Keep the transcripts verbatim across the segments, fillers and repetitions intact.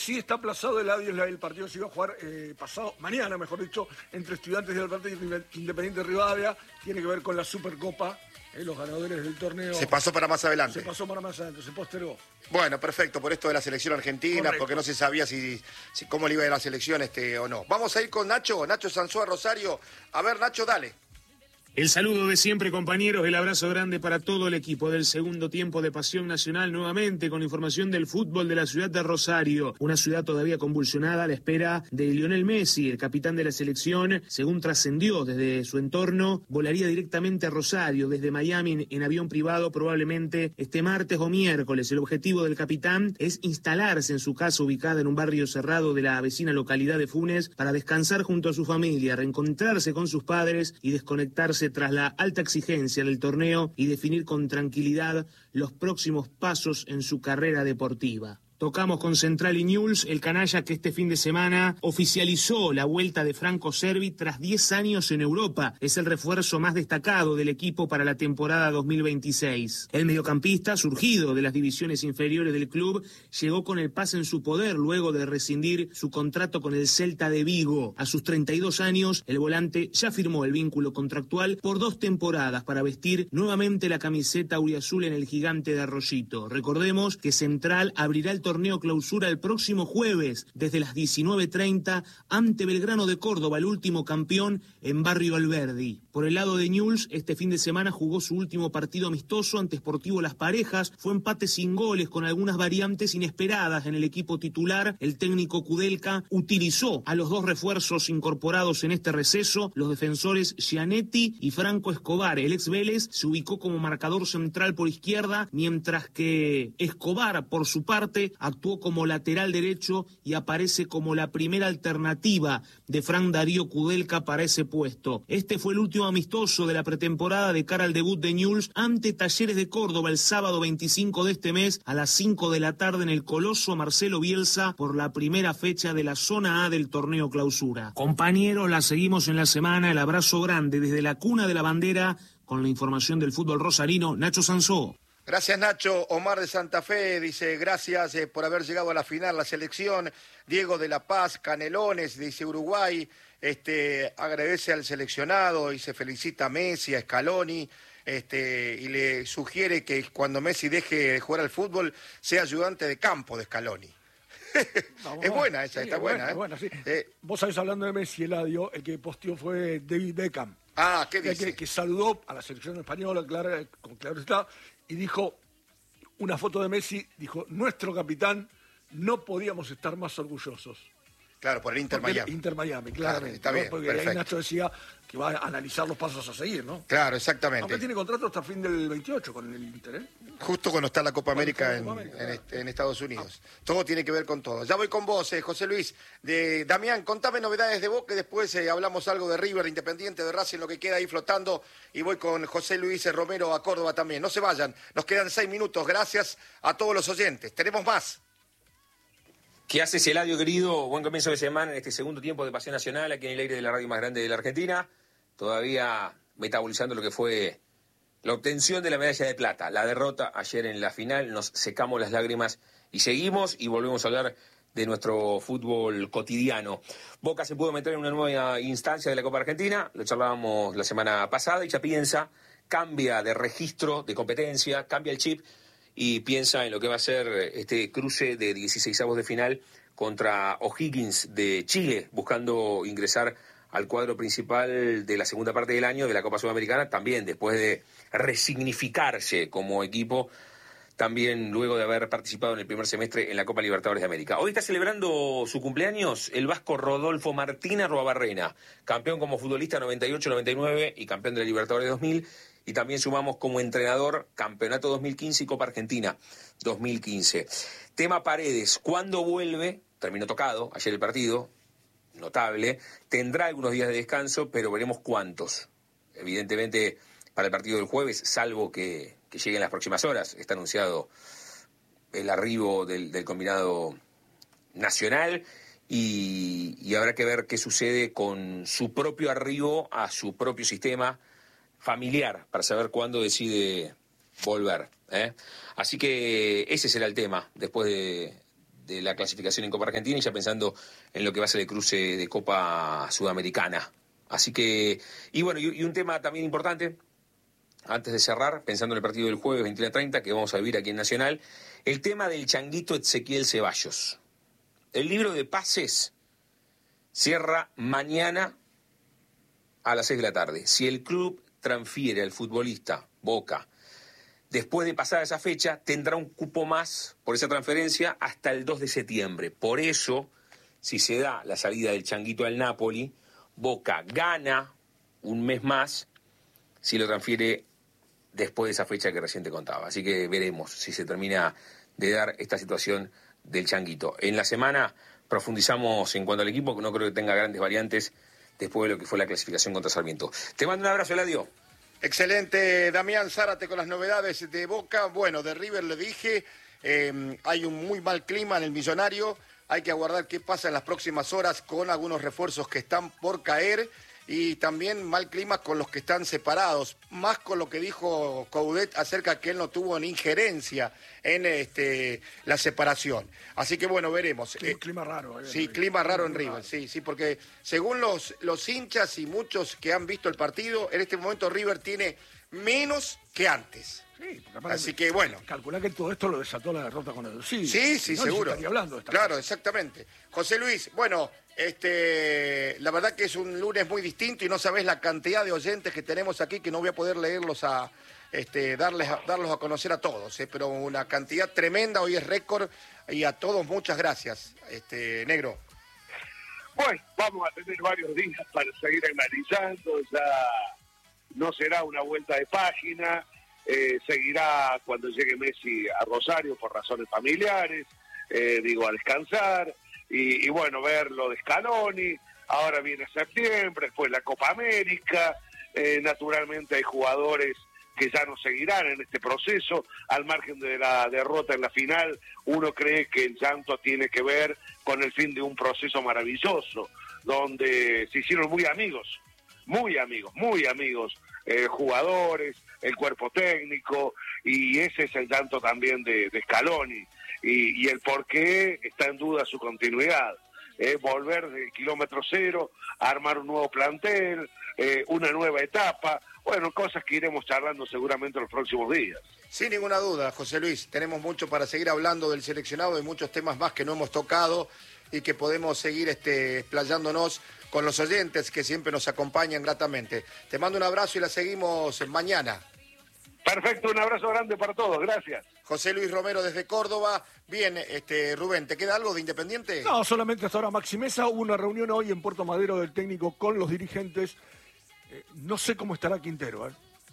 sí está aplazado el, el partido se iba a jugar eh, pasado, mañana mejor dicho, entre Estudiantes de Alberta y Independiente Rivadavia. Tiene que ver con la Supercopa. Eh, los ganadores del torneo. Se pasó para más adelante. Se pasó para más adelante, se postergó. Bueno, perfecto, por esto de la selección argentina, correcto, porque no se sabía si, si cómo le iba a ir la selección este, o no. Vamos a ir con Nacho, Nacho Sanzúa Rosario. A ver, Nacho, dale. El saludo de siempre, compañeros, el abrazo grande para todo el equipo del segundo tiempo de Pasión Nacional, nuevamente con información del fútbol de la ciudad de Rosario, una ciudad todavía convulsionada a la espera de Lionel Messi, el capitán de la selección, según trascendió desde su entorno, volaría directamente a Rosario, desde Miami en avión privado, probablemente este martes o miércoles. El objetivo del capitán es instalarse en su casa ubicada en un barrio cerrado de la vecina localidad de Funes para descansar junto a su familia, reencontrarse con sus padres y desconectarse tras la alta exigencia del torneo y definir con tranquilidad los próximos pasos en su carrera deportiva. Tocamos con Central y Newell's, el canalla que este fin de semana oficializó la vuelta de Franco Cervi tras diez años en Europa. Es el refuerzo más destacado del equipo para la temporada dos mil veintiséis. El mediocampista, surgido de las divisiones inferiores del club, llegó con el pase en su poder luego de rescindir su contrato con el Celta de Vigo. A sus treinta y dos años, el volante ya firmó el vínculo contractual por dos temporadas para vestir nuevamente la camiseta auriazul en el Gigante de Arroyito. Recordemos que Central abrirá el torneo clausura el próximo jueves desde las diecinueve treinta ante Belgrano de Córdoba, el último campeón en Barrio Alberdi. Por el lado de Newell's, este fin de semana jugó su último partido amistoso ante Sportivo Las Parejas. Fue empate sin goles con algunas variantes inesperadas en el equipo titular. El técnico Kudelka utilizó a los dos refuerzos incorporados en este receso, los defensores Gianetti y Franco Escobar. El ex Vélez se ubicó como marcador central por izquierda, mientras que Escobar, por su parte, actuó como lateral derecho y aparece como la primera alternativa de Fran Darío Kudelka para ese puesto. Este fue el último amistoso de la pretemporada de cara al debut de Newell's ante Talleres de Córdoba el sábado veinticinco de este mes a las cinco de la tarde en el Coloso Marcelo Bielsa por la primera fecha de la zona A del torneo clausura. Compañeros, la seguimos en la semana. El abrazo grande desde la cuna de la bandera con la información del fútbol rosarino, Nacho Sanzó. Gracias, Nacho. Omar de Santa Fe dice, gracias eh, por haber llegado a la final la selección. Diego de La Paz, Canelones, dice Uruguay, este, agradece al seleccionado y se felicita a Messi, a Scaloni, este, y le sugiere que cuando Messi deje de jugar al fútbol sea ayudante de campo de Scaloni. Vamos, es buena esa, sí, está buena. buena, ¿eh? buena sí. eh, Vos sabés, hablando de Messi, Eladio, el que posteó fue David Beckham. Ah, ¿qué dice? Que, que saludó a la selección española, claro, con claro está, y dijo, una foto de Messi, dijo, nuestro capitán, no podíamos estar más orgullosos. Claro, por el Inter Porque Miami. El Inter Miami, claramente. Claro, está bien, porque perfecto. ahí Nacho decía que va a analizar los pasos a seguir, ¿no? Claro, exactamente. Aunque tiene contrato hasta fin del veintiocho con el Inter, ¿eh? Justo cuando está la Copa América, la en, Copa América, en, claro. en Estados Unidos. Ah. Todo tiene que ver con todo. Ya voy con vos, eh, José Luis. De Damián, contame novedades de Boca, y después eh, hablamos algo de River, de Independiente, de Racing, lo que queda ahí flotando. Y voy con José Luis Romero a Córdoba también. No se vayan, nos quedan seis minutos. Gracias a todos los oyentes. Tenemos más. ¿Qué haces, Eladio, querido? Buen comienzo de semana en este segundo tiempo de Pasión Nacional, aquí en el aire de la radio más grande de la Argentina. Todavía metabolizando lo que fue la obtención de la medalla de plata. La derrota ayer en la final, nos secamos las lágrimas y seguimos y volvemos a hablar de nuestro fútbol cotidiano. Boca se pudo meter en una nueva instancia de la Copa Argentina, lo charlábamos la semana pasada, y ya piensa, cambia de registro, de competencia, cambia el chip, y piensa en lo que va a ser este cruce de dieciseisavos de final contra O'Higgins de Chile, buscando ingresar al cuadro principal de la segunda parte del año de la Copa Sudamericana, también después de resignificarse como equipo, también luego de haber participado en el primer semestre en la Copa Libertadores de América. Hoy está celebrando su cumpleaños el vasco Rodolfo Martín Arruabarrena, campeón como futbolista noventa y ocho noventa y nueve y campeón de la Libertadores dos mil, y también sumamos como entrenador Campeonato dos mil quince y Copa Argentina dos mil quince. Tema Paredes, ¿cuándo vuelve? Terminó tocado ayer el partido, notable, tendrá algunos días de descanso, pero veremos cuántos. Evidentemente, para el partido del jueves, salvo que, que llegue en las próximas horas, está anunciado el arribo del, del combinado nacional, y, y habrá que ver qué sucede con su propio arribo a su propio sistema familiar, para saber cuándo decide volver, ¿eh? Así que ese será el tema, después de, de la clasificación en Copa Argentina y ya pensando en lo que va a ser el cruce de Copa Sudamericana. Así que, y bueno, y, y un tema también importante, antes de cerrar, pensando en el partido del jueves veintiuno a treinta, que vamos a vivir aquí en Nacional, el tema del changuito Ezequiel Ceballos. El libro de pases cierra mañana a las seis de la tarde. Si el club transfiere al futbolista Boca después de pasar esa fecha, tendrá un cupo más por esa transferencia hasta el dos de septiembre. Por eso, si se da la salida del changuito al Napoli, Boca gana un mes más si lo transfiere después de esa fecha que recién te contaba. Así que veremos si se termina de dar esta situación del changuito. En la semana profundizamos en cuanto al equipo, que no creo que tenga grandes variantes después de lo que fue la clasificación contra Sarmiento. Te mando un abrazo, Eladio. Excelente, Damián Zárate con las novedades de Boca. Bueno, de River le dije, eh, hay un muy mal clima en el Millonario, hay que aguardar qué pasa en las próximas horas con algunos refuerzos que están por caer y también mal clima con los que están separados, más con lo que dijo Coudet acerca que él no tuvo ni injerencia en este, la separación. Así que bueno, veremos. Sí, eh, clima raro. Eh, sí, clima raro en River, sí, sí, porque según los, los hinchas y muchos que han visto el partido, en este momento River tiene menos que antes. Sí, porque así que bueno. Calcular que todo esto lo desató la derrota con el sí. Sí, sí, no, seguro. Estaría hablando de esta claro, cosa. Exactamente. José Luis, bueno, este, la verdad que es un lunes muy distinto y no sabés la cantidad de oyentes que tenemos aquí que no voy a poder leerlos a, este, darles a, darlos a conocer a todos, eh, pero una cantidad tremenda, hoy es récord y a todos muchas gracias, este, Negro. Bueno, vamos a tener varios días para seguir analizando, ya no será una vuelta de página. Eh, seguirá cuando llegue Messi a Rosario por razones familiares, eh, digo, a descansar, y, y bueno, ver lo de Scaloni, ahora viene septiembre, después la Copa América, eh, naturalmente hay jugadores que ya no seguirán en este proceso, al margen de la derrota en la final, uno cree que el llanto tiene que ver con el fin de un proceso maravilloso, donde se hicieron muy amigos, muy amigos, muy amigos, eh, jugadores, el cuerpo técnico, y ese es el llanto también de, de Scaloni, y, y el por qué está en duda su continuidad, eh, volver de kilómetro cero, armar un nuevo plantel, eh, una nueva etapa, bueno, cosas que iremos charlando seguramente en los próximos días. Sin ninguna duda, José Luis, tenemos mucho para seguir hablando del seleccionado y muchos temas más que no hemos tocado y que podemos seguir este, explayándonos con los oyentes que siempre nos acompañan gratamente. Te mando un abrazo y la seguimos mañana. Perfecto, un abrazo grande para todos, gracias. José Luis Romero desde Córdoba. Bien, este, Rubén, ¿te queda algo de Independiente? No, solamente hasta ahora Maxi Mesa. Hubo una reunión hoy en Puerto Madero del técnico con los dirigentes. Eh, no sé cómo estará Quintero, ¿eh?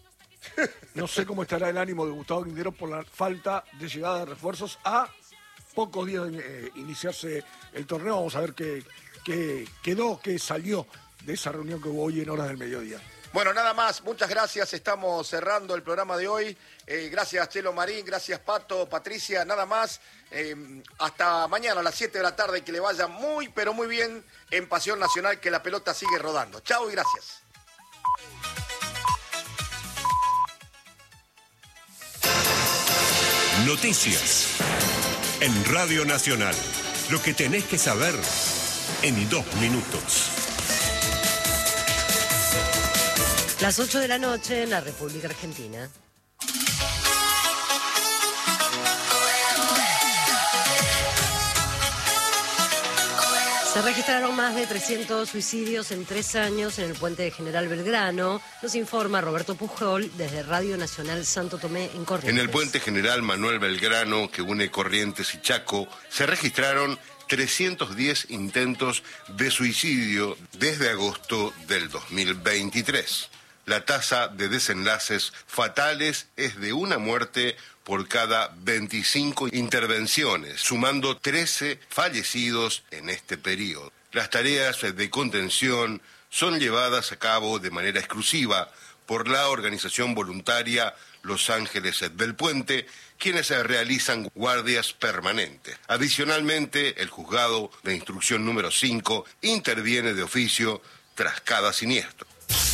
No sé cómo estará el ánimo de Gustavo Quintero por la falta de llegada de refuerzos a pocos días de eh, iniciarse el torneo. Vamos a ver qué, qué quedó, qué salió de esa reunión que hubo hoy en horas del mediodía. Bueno, nada más, muchas gracias, estamos cerrando el programa de hoy. Eh, gracias Chelo Marín, gracias Pato, Patricia, nada más. Eh, hasta mañana a las siete de la tarde, que le vaya muy, pero muy bien en Pasión Nacional, que la pelota sigue rodando. Chao y gracias. Noticias en Radio Nacional. Lo que tenés que saber en dos minutos. Las ocho de la noche en la República Argentina. Se registraron más de trescientos suicidios en tres años en el puente de General Belgrano, nos informa Roberto Pujol desde Radio Nacional Santo Tomé en Corrientes. En el puente General Manuel Belgrano, que une Corrientes y Chaco, se registraron trescientos diez intentos de suicidio desde agosto del dos mil veintitrés. La tasa de desenlaces fatales es de una muerte por cada veinticinco intervenciones, sumando trece fallecidos en este periodo. Las tareas de contención son llevadas a cabo de manera exclusiva por la organización voluntaria Los Ángeles del Puente, quienes realizan guardias permanentes. Adicionalmente, el juzgado de instrucción número cinco interviene de oficio tras cada siniestro.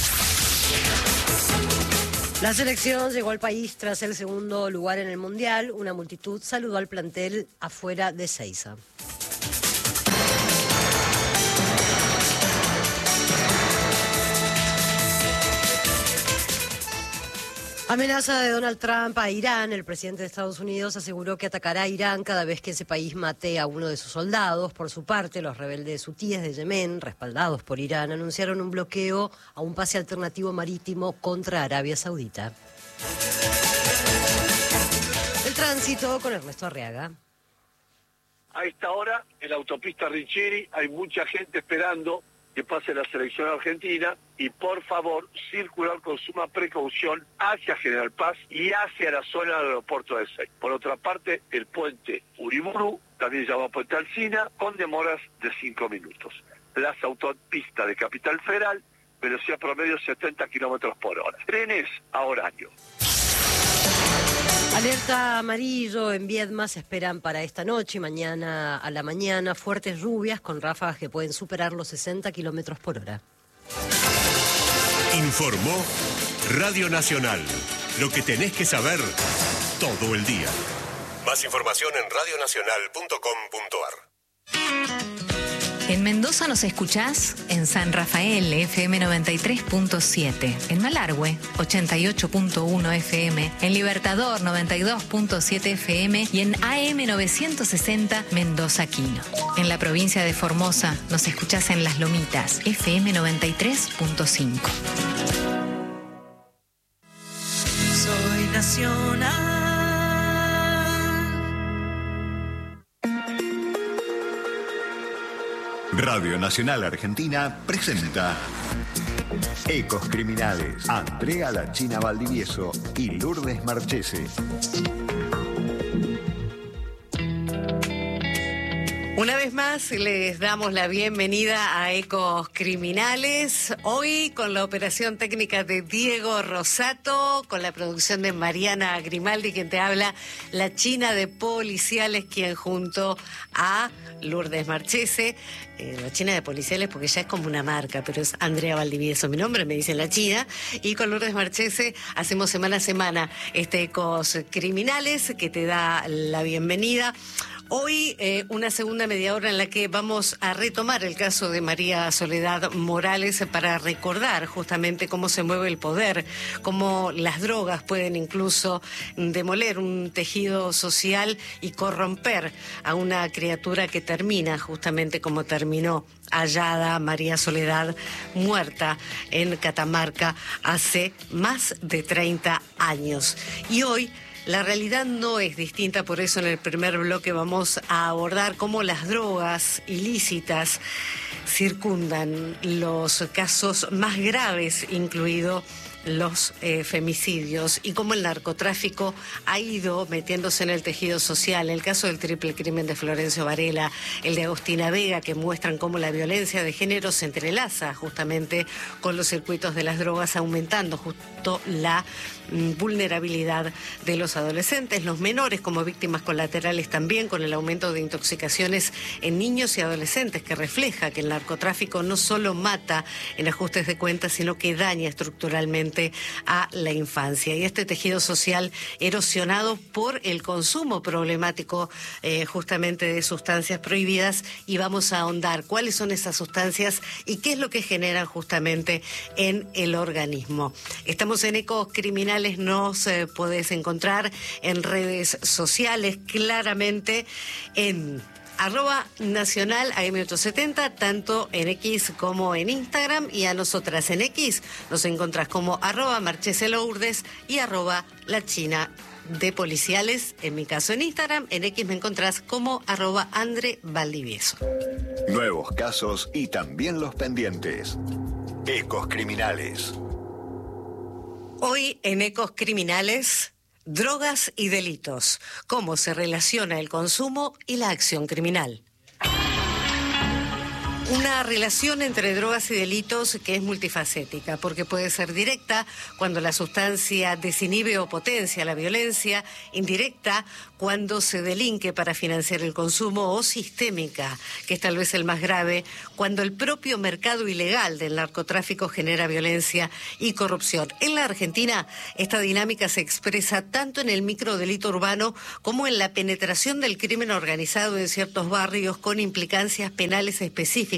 La selección llegó al país tras el segundo lugar en el Mundial. Una multitud saludó al plantel afuera de Seiza. Amenaza de Donald Trump a Irán. El presidente de Estados Unidos aseguró que atacará a Irán cada vez que ese país mate a uno de sus soldados. Por su parte, los rebeldes hutíes de Yemen, respaldados por Irán, anunciaron un bloqueo a un pase alternativo marítimo contra Arabia Saudita. El tránsito con Ernesto Arriaga. A esta hora, en la autopista Riccieri, hay mucha gente esperando que pase la selección argentina y por favor circular con suma precaución hacia General Paz y hacia la zona del aeropuerto de Ezeiza. Por otra parte, el puente Uriburu, también llamado Puente Alsina, con demoras de cinco minutos. Las autopistas de Capital Federal, velocidad promedio setenta kilómetros por hora. Trenes a horario. Alerta amarillo en Viedma se esperan para esta noche y mañana a la mañana fuertes lluvias con ráfagas que pueden superar los sesenta kilómetros por hora. Informó Radio Nacional. Lo que tenés que saber todo el día. Más información en radio nacional punto com punto ar. En Mendoza nos escuchás en San Rafael, F M noventa y tres punto siete. En Malargüe, ochenta y ocho punto uno F M. En Libertador, noventa y dos punto siete F M. Y en A M novecientos sesenta, Mendoza Quino. En la provincia de Formosa nos escuchás en Las Lomitas, F M noventa y tres punto cinco. Soy nacional. Radio Nacional Argentina presenta Ecos Criminales. Andrea La China Valdivieso y Lourdes Marchese. Una vez más les damos la bienvenida a Ecos Criminales, hoy con la operación técnica de Diego Rosato, con la producción de Mariana Grimaldi, quien te habla, la China de Policiales, quien junto a Lourdes Marchese, eh, la China de Policiales porque ya es como una marca, pero es Andrea Valdivieso mi nombre, me dicen la China, y con Lourdes Marchese hacemos semana a semana este Ecos Criminales que te da la bienvenida. Hoy eh, una segunda media hora en la que vamos a retomar el caso de María Soledad Morales para recordar justamente cómo se mueve el poder, cómo las drogas pueden incluso demoler un tejido social y corromper a una criatura que termina justamente como terminó hallada María Soledad muerta en Catamarca hace más de treinta años. Y hoy la realidad no es distinta, por eso en el primer bloque vamos a abordar cómo las drogas ilícitas circundan los casos más graves, incluido los eh, femicidios, y cómo el narcotráfico ha ido metiéndose en el tejido social. El caso del triple crimen de Florencio Varela, el de Agustina Vega, que muestran cómo la violencia de género se entrelaza justamente con los circuitos de las drogas, aumentando justo la mm, vulnerabilidad de los adolescentes, los menores como víctimas colaterales también, con el aumento de intoxicaciones en niños y adolescentes, que refleja que el narcotráfico no solo mata en ajustes de cuentas, sino que daña estructuralmente a la infancia. Y este tejido social erosionado por el consumo problemático eh, justamente de sustancias prohibidas, y vamos a ahondar cuáles son esas sustancias y qué es lo que generan justamente en el organismo. Estamos en Ecos Criminales, nos eh, podés encontrar en redes sociales, claramente en arroba nacional A M ochocientos setenta, tanto en X como en Instagram, y a nosotras en X nos encontrás como arroba Marchese Lourdes y arroba la China de Policiales, en mi caso en Instagram. En X me encontrás como arroba Andre Valdivieso. Nuevos casos y también los pendientes. Ecos Criminales. Hoy en Ecos Criminales, drogas y delitos, cómo se relaciona el consumo y la acción criminal. Una relación entre drogas y delitos que es multifacética, porque puede ser directa cuando la sustancia desinhibe o potencia la violencia, indirecta cuando se delinque para financiar el consumo, o sistémica, que es tal vez el más grave, cuando el propio mercado ilegal del narcotráfico genera violencia y corrupción. En la Argentina, esta dinámica se expresa tanto en el microdelito urbano como en la penetración del crimen organizado en ciertos barrios con implicancias penales específicas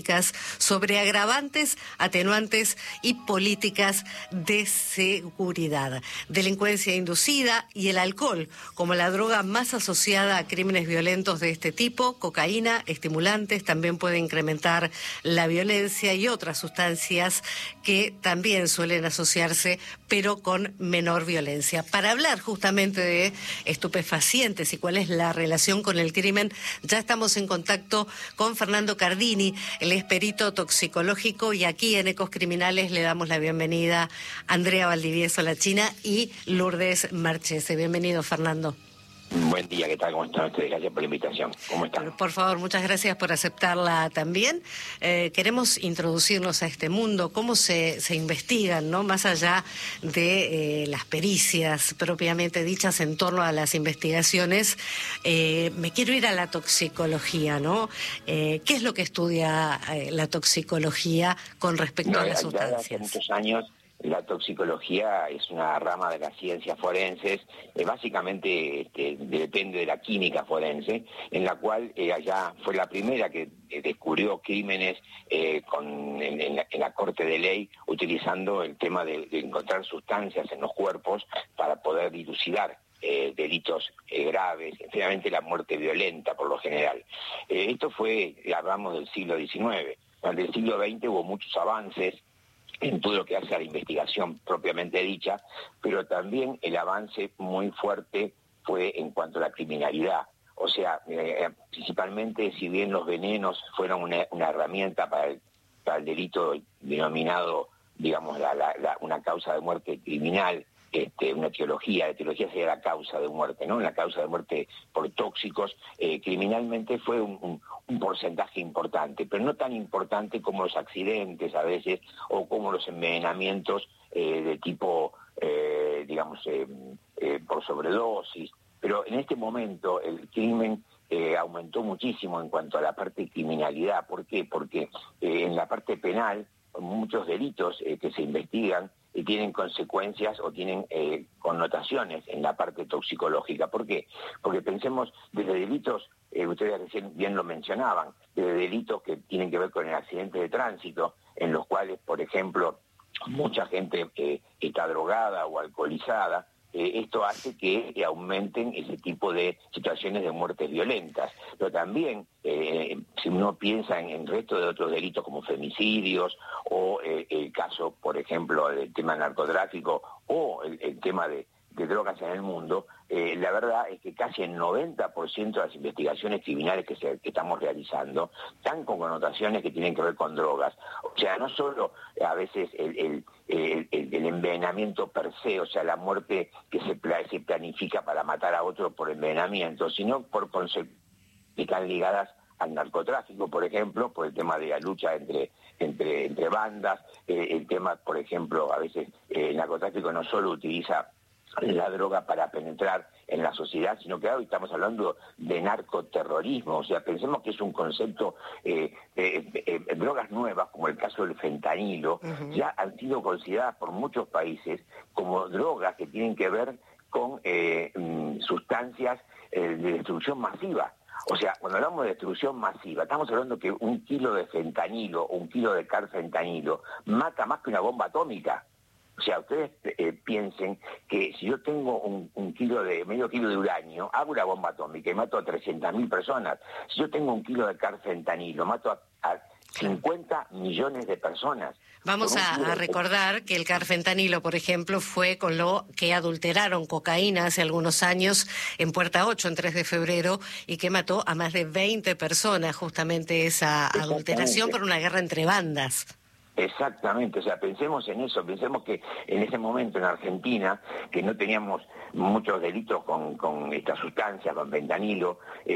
específicas sobre agravantes, atenuantes y políticas de seguridad. Delincuencia inducida y el alcohol como la droga más asociada a crímenes violentos de este tipo. Cocaína, estimulantes, también puede incrementar la violencia y otras sustancias que también suelen asociarse, pero con menor violencia. Para hablar justamente de estupefacientes y cuál es la relación con el crimen, ya estamos en contacto con Fernando Cardini, él es perito toxicológico, y aquí en Ecos Criminales le damos la bienvenida a Andrea Valdivieso, la China, y Lourdes Marchese. Bienvenido, Fernando. Buen día, ¿qué tal? ¿Cómo están ustedes? Gracias por la invitación. ¿Cómo están? Por favor, muchas gracias por aceptarla también. Eh, queremos introducirnos a este mundo, cómo se, se investigan, ¿no? Más allá de eh, las pericias propiamente dichas en torno a las investigaciones, eh, me quiero ir a la toxicología, ¿no? Eh, ¿Qué es lo que estudia eh, la toxicología con respecto no, a las ya sustancias? Hace muchos años la toxicología es una rama de las ciencias forenses, eh, básicamente este, depende de la química forense, en la cual eh, allá fue la primera que eh, descubrió crímenes eh, con, en, en, la, en la Corte de Ley, utilizando el tema de, de encontrar sustancias en los cuerpos para poder dilucidar Eh, delitos eh, graves, finalmente la muerte violenta por lo general. Eh, esto fue, hablamos del siglo diecinueve. Durante el siglo veinte hubo muchos avances en todo lo que hace a la investigación propiamente dicha, pero también el avance muy fuerte fue en cuanto a la criminalidad. O sea, eh, principalmente, si bien los venenos fueron una, una herramienta para el, para el delito denominado, digamos, la, la, la, una causa de muerte criminal, Este, una etiología, la etiología sería la causa de muerte, ¿no? La causa de muerte por tóxicos, eh, criminalmente fue un, un, un porcentaje importante, pero no tan importante como los accidentes a veces, o como los envenenamientos eh, de tipo, eh, digamos, eh, eh, por sobredosis. Pero en este momento el crimen eh, aumentó muchísimo en cuanto a la parte de criminalidad. ¿Por qué? Porque eh, en la parte penal, muchos delitos eh, que se investigan y tienen consecuencias o tienen eh, connotaciones en la parte toxicológica. ¿Por qué? Porque pensemos desde delitos, eh, ustedes recién bien lo mencionaban, desde delitos que tienen que ver con el accidente de tránsito, en los cuales, por ejemplo, mucha gente eh, está drogada o alcoholizada. Eh, esto hace que eh, aumenten ese tipo de situaciones de muertes violentas. Pero también, eh, si uno piensa en el resto de otros delitos como femicidios o eh, el caso, por ejemplo, del tema narcotráfico o el, el tema de, de drogas en el mundo, eh, la verdad es que casi el noventa por ciento de las investigaciones criminales que, se, que estamos realizando están con connotaciones que tienen que ver con drogas. O sea, no solo eh, a veces el, el, el, el, el envenenamiento per se, o sea, la muerte que se, se planifica para matar a otro por envenenamiento, sino por consecuencias que están ligadas al narcotráfico, por ejemplo, por el tema de la lucha entre entre, entre bandas, eh, el tema, por ejemplo, a veces eh, el narcotráfico no solo utiliza la droga para penetrar en la sociedad, sino que hoy estamos hablando de narcoterrorismo. O sea, pensemos que es un concepto, eh, eh, eh, drogas nuevas, como el caso del fentanilo, uh-huh. ya han sido consideradas por muchos países como drogas que tienen que ver con eh, sustancias eh, de destrucción masiva. O sea, cuando hablamos de destrucción masiva, estamos hablando que un kilo de fentanilo o un kilo de carfentanilo mata más que una bomba atómica. O sea, ustedes eh, piensen que si yo tengo un, un kilo de, medio kilo de uranio, hago una bomba atómica y mato a trescientas mil personas. Si yo tengo un kilo de carfentanilo, mato a, a cincuenta millones de personas. Vamos a, a recordar que el carfentanilo, por ejemplo, fue con lo que adulteraron cocaína hace algunos años en Puerta ocho, en tres de febrero, y que mató a más de veinte personas, justamente esa adulteración por una guerra entre bandas. Exactamente, o sea, pensemos en eso, pensemos que en ese momento en Argentina, que no teníamos muchos delitos con, con esta sustancia, con fentanilo,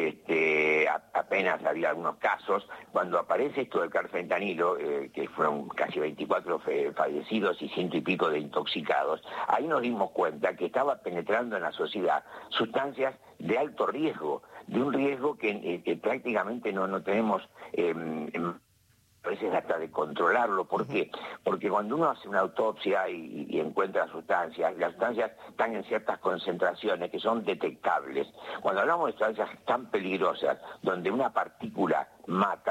este, a, apenas había algunos casos, cuando aparece esto del carfentanilo, eh, que fueron casi veinticuatro fe, fallecidos y ciento y pico de intoxicados, ahí nos dimos cuenta que estaba penetrando en la sociedad sustancias de alto riesgo, de un riesgo que, eh, que prácticamente no, no tenemos... Eh, a veces hasta de controlarlo. ¿Por qué? Porque cuando uno hace una autopsia y, y encuentra sustancias, las sustancias están en ciertas concentraciones que son detectables. Cuando hablamos de sustancias tan peligrosas, donde una partícula mata,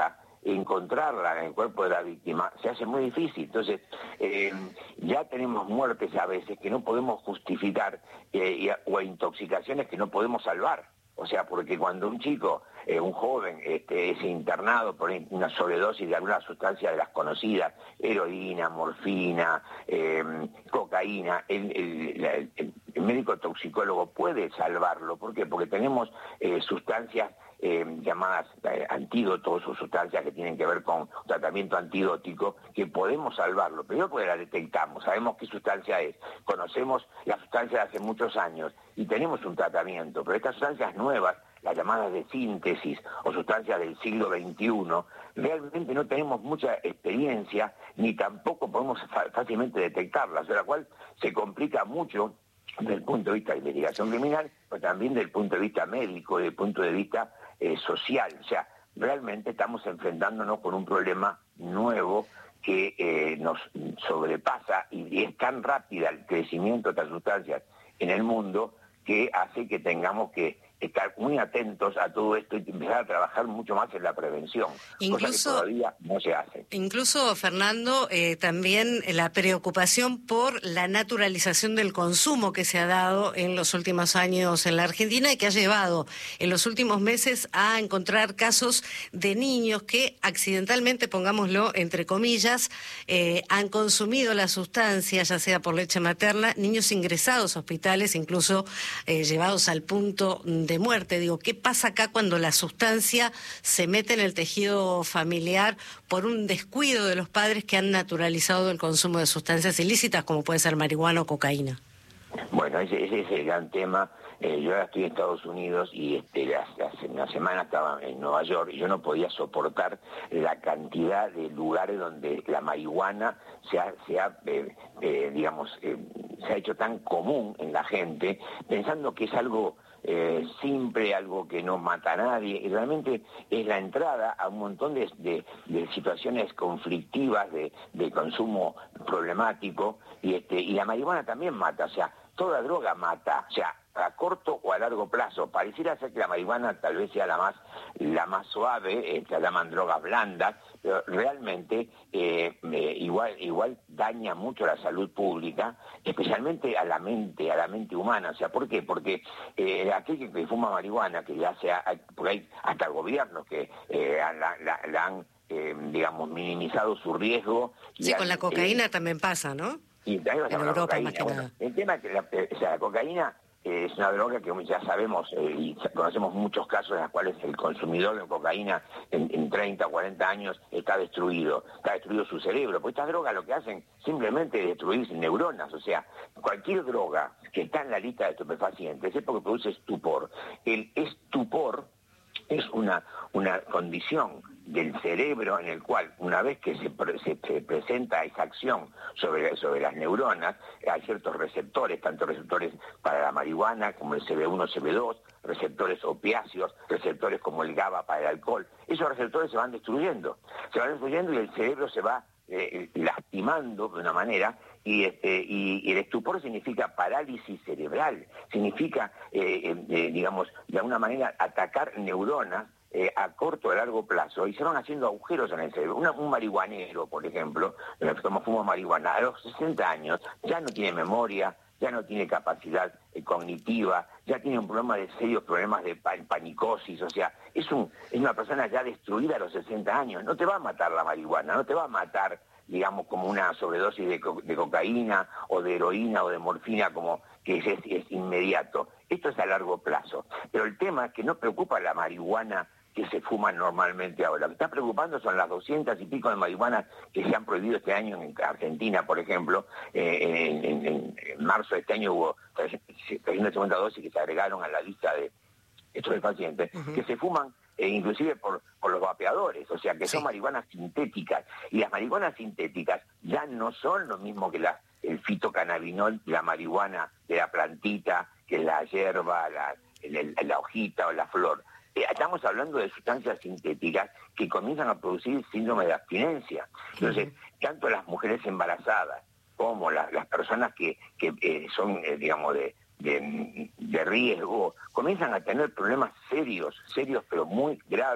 encontrarla en el cuerpo de la víctima se hace muy difícil. Entonces, eh, ya tenemos muertes a veces que no podemos justificar eh, y, o intoxicaciones que no podemos salvar. O sea, porque cuando un chico, eh, un joven, este, es internado por una sobredosis de alguna sustancia de las conocidas, heroína, morfina, eh, cocaína, el, el, el, el médico toxicólogo puede salvarlo. ¿Por qué? Porque tenemos eh, sustancias eh, llamadas eh, antídotos o sustancias que tienen que ver con tratamiento antidótico, que podemos salvarlo. Primero porque la detectamos, sabemos qué sustancia es, conocemos la sustancia de hace muchos años y tenemos un tratamiento, pero estas sustancias nuevas, las llamadas de síntesis o sustancias del siglo veintiuno, realmente no tenemos mucha experiencia ni tampoco podemos fácilmente detectarlas, de la cual se complica mucho desde el punto de vista de investigación criminal, pero también desde el punto de vista médico, desde el punto de vista eh, social. O sea, realmente estamos enfrentándonos con un problema nuevo que eh, nos sobrepasa y es tan rápida el crecimiento de estas sustancias en el mundo que hace que tengamos que estar muy atentos a todo esto y empezar a trabajar mucho más en la prevención, incluso, cosa que todavía no se hace. Incluso, Fernando, eh, también la preocupación por la naturalización del consumo que se ha dado en los últimos años en la Argentina y que ha llevado en los últimos meses a encontrar casos de niños que accidentalmente, pongámoslo entre comillas, eh, han consumido la sustancia, ya sea por leche materna, niños ingresados a hospitales, incluso eh, llevados al punto de muerte. Digo, ¿qué pasa acá cuando la sustancia se mete en el tejido familiar por un descuido de los padres que han naturalizado el consumo de sustancias ilícitas como puede ser marihuana o cocaína? Bueno, ese, ese es el gran tema. Eh, yo ahora estoy en Estados Unidos y este, hace una semana estaba en Nueva York y yo no podía soportar la cantidad de lugares donde la marihuana se ha, se ha eh, eh, digamos, eh, se ha hecho tan común en la gente, pensando que es algo Eh, simple, algo que no mata a nadie, y realmente es la entrada a un montón de, de, de situaciones conflictivas, de, de consumo problemático, y, este, y la marihuana también mata, o sea, toda droga mata, o sea, a corto o a largo plazo. Pareciera ser que la marihuana tal vez sea la más la más suave, eh, se llaman drogas blandas, pero realmente eh, eh, igual igual daña mucho la salud pública, especialmente a la mente, a la mente humana. O sea, ¿por qué? Porque eh, aquel que, que fuma marihuana, que ya sea, porque hay hasta gobiernos que eh, la, la, la han, eh, digamos, minimizado su riesgo. Y sí, han, con la cocaína eh, también pasa, ¿no? Y también en Europa, cocaína. más que Bueno, nada. el tema es que la, o sea, la cocaína es una droga que ya sabemos eh, y conocemos muchos casos en los cuales el consumidor de cocaína en, en treinta o cuarenta años está destruido, está destruido su cerebro, porque estas drogas lo que hacen simplemente es destruir neuronas. O sea, cualquier droga que está en la lista de estupefacientes es porque produce estupor. El estupor es una, una condición del cerebro en el cual, una vez que se, pre, se, se presenta esa acción sobre, sobre las neuronas, hay ciertos receptores, tanto receptores para la marihuana como el C B uno, C B dos, receptores opiáceos, receptores como el GABA para el alcohol. Esos receptores se van destruyendo, se van destruyendo y el cerebro se va eh, lastimando de una manera. Y, este, y, y el estupor significa parálisis cerebral, significa, eh, eh, digamos, de alguna manera atacar neuronas eh, a corto o a largo plazo y se van haciendo agujeros en el cerebro. Una, un marihuanero, por ejemplo, como fuma marihuana, a los sesenta años ya no tiene memoria, ya no tiene capacidad eh, cognitiva, ya tiene un problema de serios problemas de pan, panicosis, o sea, es, un, es una persona ya destruida a los sesenta años. No te va a matar la marihuana, no te va a matar, digamos, como una sobredosis de, co de cocaína o de heroína o de morfina, como que es, es inmediato. Esto es a largo plazo. Pero el tema es que no preocupa la marihuana que se fuman normalmente ahora. Lo que está preocupando son las doscientas y pico de marihuanas que se han prohibido este año en Argentina, por ejemplo. Eh, en, en, en marzo de este año hubo trescientas cincuenta dosis que se agregaron a la lista de estupefacientes, uh-huh. que se fuman eh, inclusive por, por los vapeadores, o sea que sí. Son marihuanas sintéticas. Y las marihuanas sintéticas ya no son lo mismo que la, el fitocannabinol, la marihuana de la plantita, que la hierba, la, el, la hojita o la flor. Estamos hablando de sustancias sintéticas que comienzan a producir síndrome de abstinencia. Entonces, tanto las mujeres embarazadas como las, las personas que, que eh, son, eh, digamos, de, de, de riesgo, comienzan a tener problemas serios, serios pero muy graves,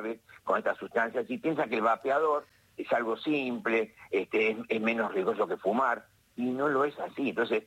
con estas sustancias y piensa que el vapeador es algo simple, este, es, es menos riesgoso que fumar, y no lo es así. Entonces,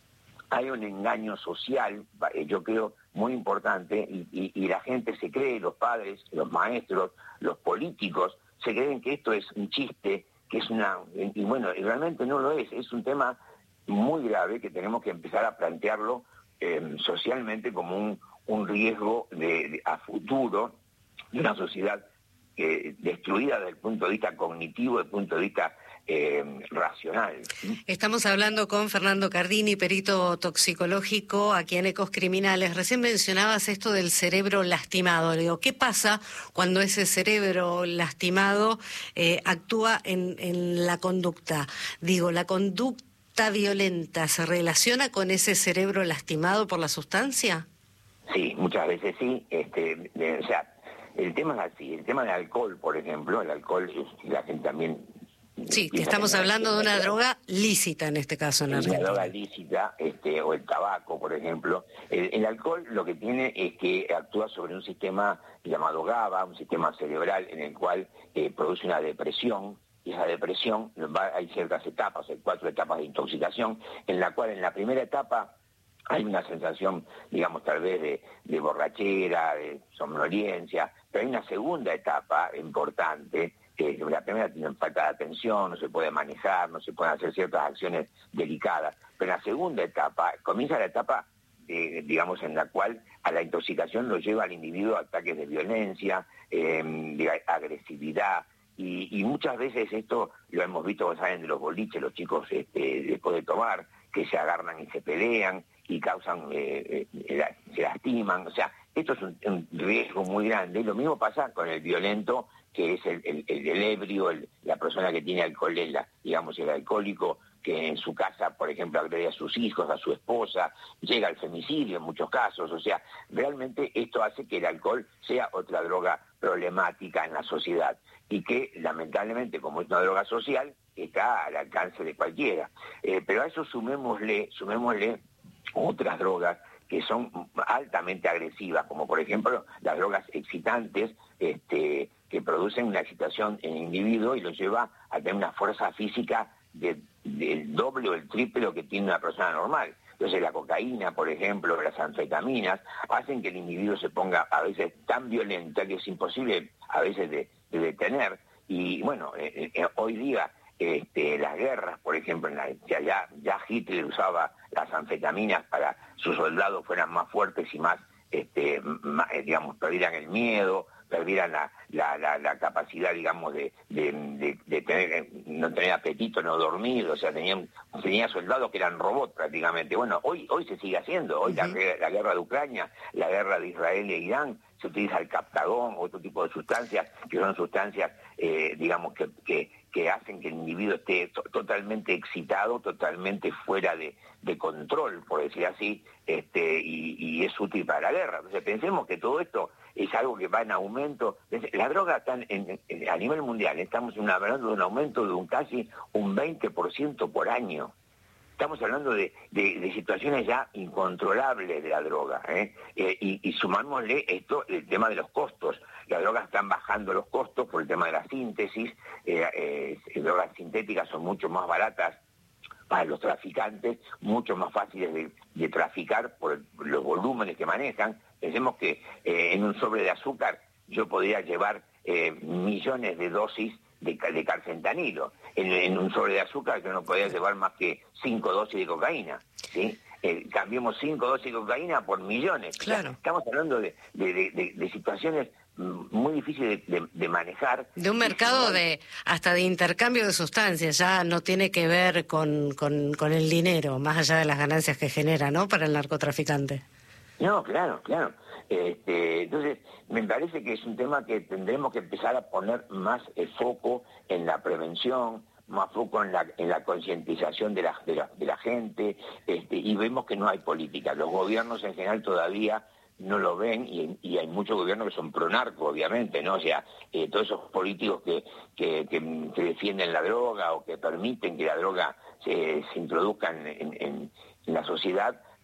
hay un engaño social, yo creo, muy importante, y, y, y la gente se cree, los padres, los maestros, los políticos, se creen que esto es un chiste, que es una... Y bueno, realmente no lo es, es un tema muy grave que tenemos que empezar a plantearlo eh, socialmente como un, un riesgo de, de, a futuro de una sociedad eh, destruida desde el punto de vista cognitivo, desde el punto de vista eh, racional. Estamos hablando con Fernando Cardini, perito toxicológico aquí en Ecos Criminales. Recién mencionabas esto del cerebro lastimado. Le digo, ¿qué pasa cuando ese cerebro lastimado eh, actúa en, en la conducta? Digo, la conducta violenta se relaciona con ese cerebro lastimado por la sustancia. Sí, muchas veces sí. Este, o sea, el tema es así. El tema del alcohol, por ejemplo, el alcohol, la gente también... Sí, que estamos hablando de una droga lícita en este caso en Argentina. Una droga lícita, este, o el tabaco, por ejemplo. El, el alcohol lo que tiene es que actúa sobre un sistema llamado GABA, un sistema cerebral en el cual eh, produce una depresión, y esa depresión, va, hay ciertas etapas, hay cuatro etapas de intoxicación, en la cual en la primera etapa hay una sensación, digamos, tal vez de, de borrachera, de somnolencia, pero hay una segunda etapa importante, que la primera tiene falta de atención, no se puede manejar, no se pueden hacer ciertas acciones delicadas, pero la segunda etapa, comienza la etapa, eh, digamos, en la cual a la intoxicación lo lleva al individuo a ataques de violencia, eh, de agresividad, y, y muchas veces esto lo hemos visto, saben, de los boliches, los chicos este, después de tomar, que se agarran y se pelean y causan, eh, eh, se lastiman, o sea, esto es un, un riesgo muy grande, y lo mismo pasa con el violento, que es el, el, el, el ebrio, el, la persona que tiene alcohol, el, digamos, el alcohólico, que en su casa, por ejemplo, agrede a sus hijos, a su esposa, llega al femicidio en muchos casos. O sea, realmente esto hace que el alcohol sea otra droga problemática en la sociedad y que, lamentablemente, como es una droga social, está al alcance de cualquiera. Eh, pero a eso sumémosle, sumémosle otras drogas que son altamente agresivas, como por ejemplo las drogas excitantes, este, que producen una excitación en el individuo y lo lleva a tener una fuerza física de, del doble o el triple lo que tiene una persona normal. Entonces la cocaína, por ejemplo, las anfetaminas, hacen que el individuo se ponga a veces tan violenta que es imposible a veces de, de detener. Y bueno, eh, eh, hoy día este, las guerras, por ejemplo, en la, ya, ya, ya Hitler usaba las anfetaminas para que sus soldados fueran más fuertes y más, este, más, digamos, perdieran el miedo, perdieran la, la, la, la capacidad, digamos, de, de, de, de tener, no tener apetito, no dormir, o sea, tenían, tenía soldados que eran robots prácticamente. Bueno, hoy hoy se sigue haciendo, hoy uh-huh. la, la guerra de Ucrania, la guerra de Israel e Irán, se utiliza el captagón, otro tipo de sustancias, que son sustancias, eh, digamos, que, que, que hacen que el individuo esté to- totalmente excitado, totalmente fuera de, de control, por decir así, este, y, y es útil para la guerra. Entonces pensemos que todo esto es algo que va en aumento. La droga está en, en, a nivel mundial, estamos hablando de un aumento de un casi un veinte por ciento por año. Estamos hablando de, de, de situaciones ya incontrolables de la droga, ¿eh? Eh, y, y sumámosle esto, el tema de los costos. Las drogas están bajando los costos por el tema de la síntesis, eh, eh, drogas sintéticas son mucho más baratas para los traficantes, mucho más fáciles de, de traficar por los volúmenes que manejan. Pensemos que eh, en un sobre de azúcar yo podría llevar eh, millones de dosis de, de carfentanilo. En, en un sobre de azúcar yo no podría llevar más que cinco dosis de cocaína, ¿sí? Eh, cambiemos cinco dosis de cocaína por millones. Claro. O sea, estamos hablando de, de, de, de, de situaciones muy difíciles de, de, de manejar. De un mercado de hasta de intercambio de sustancias, ya no tiene que ver con, con, con el dinero, más allá de las ganancias que genera, ¿no?, para el narcotraficante. No, claro, claro. Este, entonces, me parece que es un tema que tendremos que empezar a poner más el foco en la prevención, más foco en la, en la concientización de la, de, la, de la gente, este, y vemos que no hay política. Los gobiernos en general todavía no lo ven, y, y hay muchos gobiernos que son pro-narco, obviamente, ¿no? O sea, eh, todos esos políticos que, que, que, que defienden la droga o que permiten que la droga se, se introduzca en, en, en la sociedad,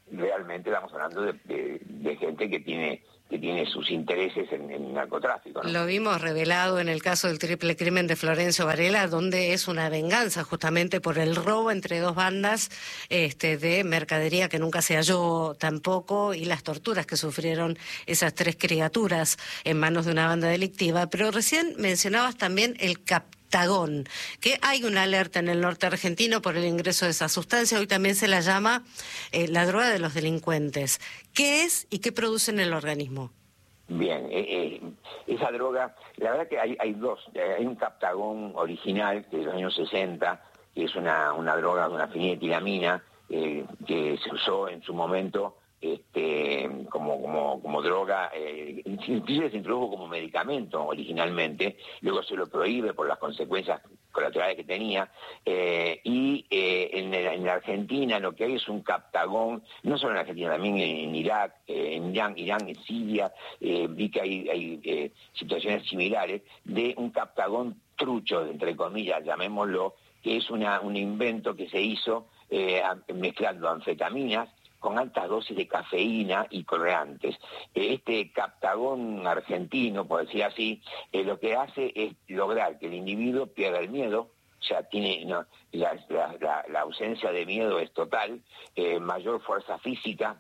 realmente estamos hablando de, de, de gente que tiene que tiene sus intereses en el narcotráfico, ¿no? Lo vimos revelado en el caso del triple crimen de Florencio Varela, donde es una venganza justamente por el robo entre dos bandas este, de mercadería que nunca se halló tampoco, y las torturas que sufrieron esas tres criaturas en manos de una banda delictiva. Pero recién mencionabas también el captagón, que hay una alerta en el norte argentino por el ingreso de esa sustancia. Hoy también se la llama eh, la droga de los delincuentes. ¿Qué es y qué produce en el organismo? Bien, eh, eh, esa droga, la verdad que hay, hay dos. Eh, hay un captagón original de los años sesenta, que es una, una droga, una feniletilamina, eh, que se usó en su momento este, como, como, como droga, eh, inclusive se introdujo como medicamento originalmente, luego se lo prohíbe por las consecuencias colaterales que tenía, eh, y eh, en, en la Argentina lo que hay es un captagón, no solo en Argentina, también en, en Irak, eh, en Irán, Irán, en Siria, eh, vi que hay, hay eh, situaciones similares, de un captagón trucho, entre comillas, llamémoslo, que es una, un invento que se hizo eh, mezclando anfetaminas con altas dosis de cafeína y colorantes. Este captagón argentino, por decir así, eh, lo que hace es lograr que el individuo pierda el miedo, o sea, tiene no, la, la, la, la ausencia de miedo es total, eh, mayor fuerza física,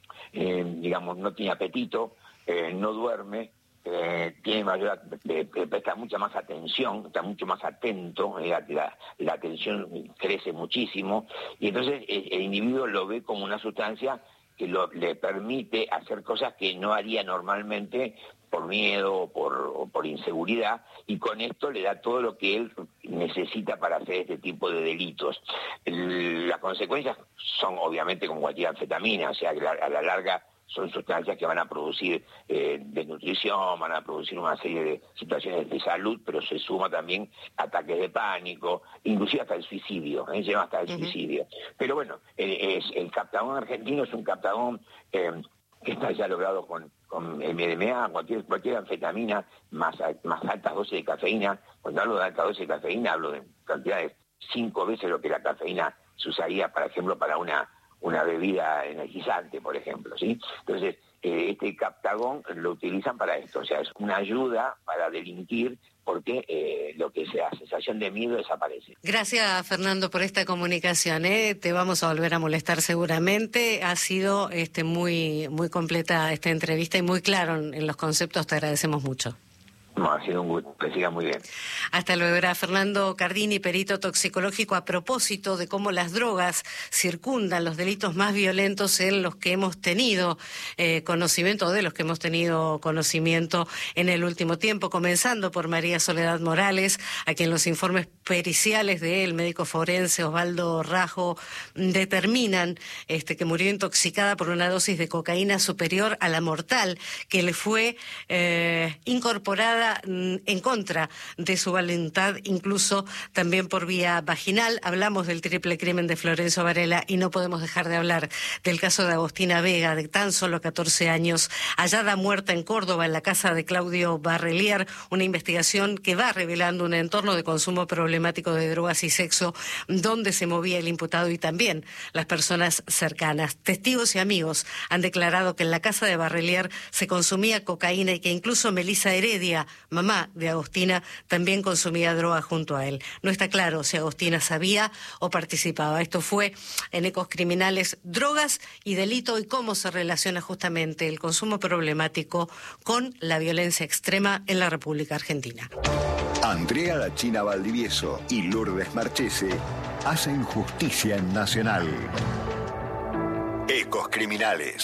eh, digamos, no tiene apetito, eh, no duerme, Eh, tiene mayor, eh, presta mucha más atención, está mucho más atento, eh, la, la atención crece muchísimo, y entonces el, el individuo lo ve como una sustancia que lo, le permite hacer cosas que no haría normalmente por miedo o por, o por inseguridad, y con esto le da todo lo que él necesita para hacer este tipo de delitos. El, las consecuencias son obviamente como cualquier anfetamina, o sea, que la, a la larga son sustancias que van a producir eh, desnutrición, van a producir una serie de situaciones de salud, pero se suma también ataques de pánico, inclusive hasta el suicidio, ¿eh? Lleva hasta el uh-huh. suicidio. Pero bueno, eh, es, el captagón argentino es un captagón eh, que está ya logrado con, con M D M A, cualquier, cualquier anfetamina, más, más altas dosis de cafeína. Cuando hablo de altas dosis de cafeína, hablo de cantidades cinco veces lo que la cafeína se usaría, por ejemplo, para una una bebida energizante, por ejemplo, ¿sí? Entonces, eh, este captagón lo utilizan para esto, o sea, es una ayuda para delinquir, porque eh, lo que sea sensación de miedo desaparece. Gracias, Fernando, por esta comunicación, ¿eh? Te vamos a volver a molestar seguramente. Ha sido este, muy, muy completa esta entrevista y muy claro en, en los conceptos. Te agradecemos mucho. No, ha sido un gusto, que siga muy bien. Hasta luego. Era Fernando Cardini, perito toxicológico, a propósito de cómo las drogas circundan los delitos más violentos en los que hemos tenido eh, conocimiento, de los que hemos tenido conocimiento en el último tiempo, comenzando por María Soledad Morales, a quien los informes periciales del médico forense Osvaldo Rajo determinan este, que murió intoxicada por una dosis de cocaína superior a la mortal, que le fue eh, incorporada en contra de su voluntad, incluso también por vía vaginal. Hablamos del triple crimen de Florencio Varela y no podemos dejar de hablar del caso de Agostina Vega, de tan solo catorce años, hallada muerta en Córdoba, en la casa de Claudio Barrelier, una investigación que va revelando un entorno de consumo problemático de drogas y sexo donde se movía el imputado y también las personas cercanas. Testigos y amigos han declarado que en la casa de Barrelier se consumía cocaína y que incluso Melissa Heredia, mamá de Agostina, también consumía droga junto a él. No está claro si Agostina sabía o participaba. Esto fue en Ecos Criminales, drogas y delito, y cómo se relaciona justamente el consumo problemático con la violencia extrema en la República Argentina. Andrea La China Valdivieso y Lourdes Marchese hacen justicia en Nacional. Ecos Criminales.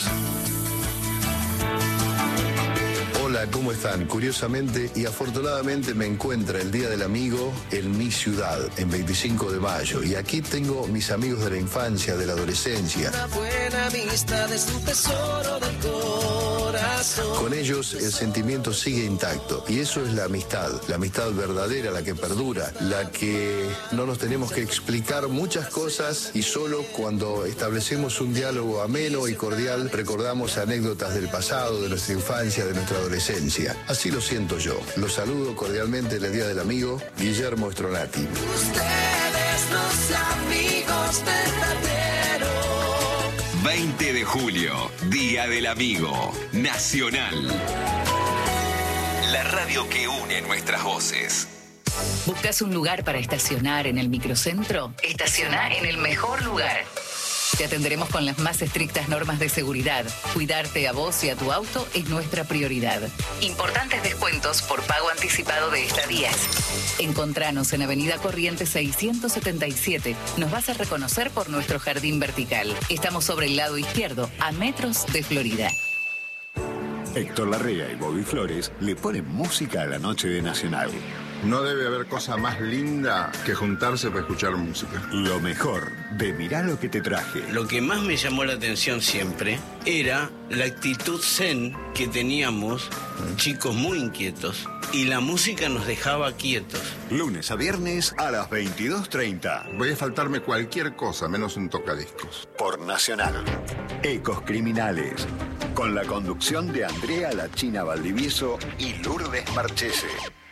Hola, ¿cómo están? Curiosamente y afortunadamente me encuentra el Día del Amigo en mi ciudad, en veinticinco de mayo. Y aquí tengo mis amigos de la infancia, de la adolescencia. Una buena amistad es un tesoro del corazón. Con ellos el sentimiento sigue intacto. Y eso es la amistad, la amistad verdadera, la que perdura, la que no nos tenemos que explicar muchas cosas y solo cuando establecemos un diálogo ameno y cordial recordamos anécdotas del pasado, de nuestra infancia, de nuestra adolescencia. Así lo siento yo. Los saludo cordialmente en el Día del Amigo, Guillermo Stronati. Ustedes los amigos verdaderos. veinte de julio, Día del Amigo Nacional. La radio que une nuestras voces. ¿Buscas un lugar para estacionar en el microcentro? Estaciona en el mejor lugar. Te atenderemos con las más estrictas normas de seguridad. Cuidarte a vos y a tu auto es nuestra prioridad. Importantes descuentos por pago anticipado de estadías. Encontranos en Avenida Corrientes seiscientos setenta y siete. Nos vas a reconocer por nuestro jardín vertical. Estamos sobre el lado izquierdo, a metros de Florida. Héctor Larrea y Bobby Flores le ponen música a la noche de Nacional. No debe haber cosa más linda que juntarse para escuchar música. Lo mejor de Mirá lo que te traje. Lo que más me llamó la atención siempre era la actitud zen que teníamos, chicos muy inquietos, y la música nos dejaba quietos. Lunes a viernes a las veintidós treinta. Voy a faltarme cualquier cosa, menos un tocadiscos. Por Nacional. Ecos Criminales. Con la conducción de Andrea La China Valdivieso y Lourdes Marchese.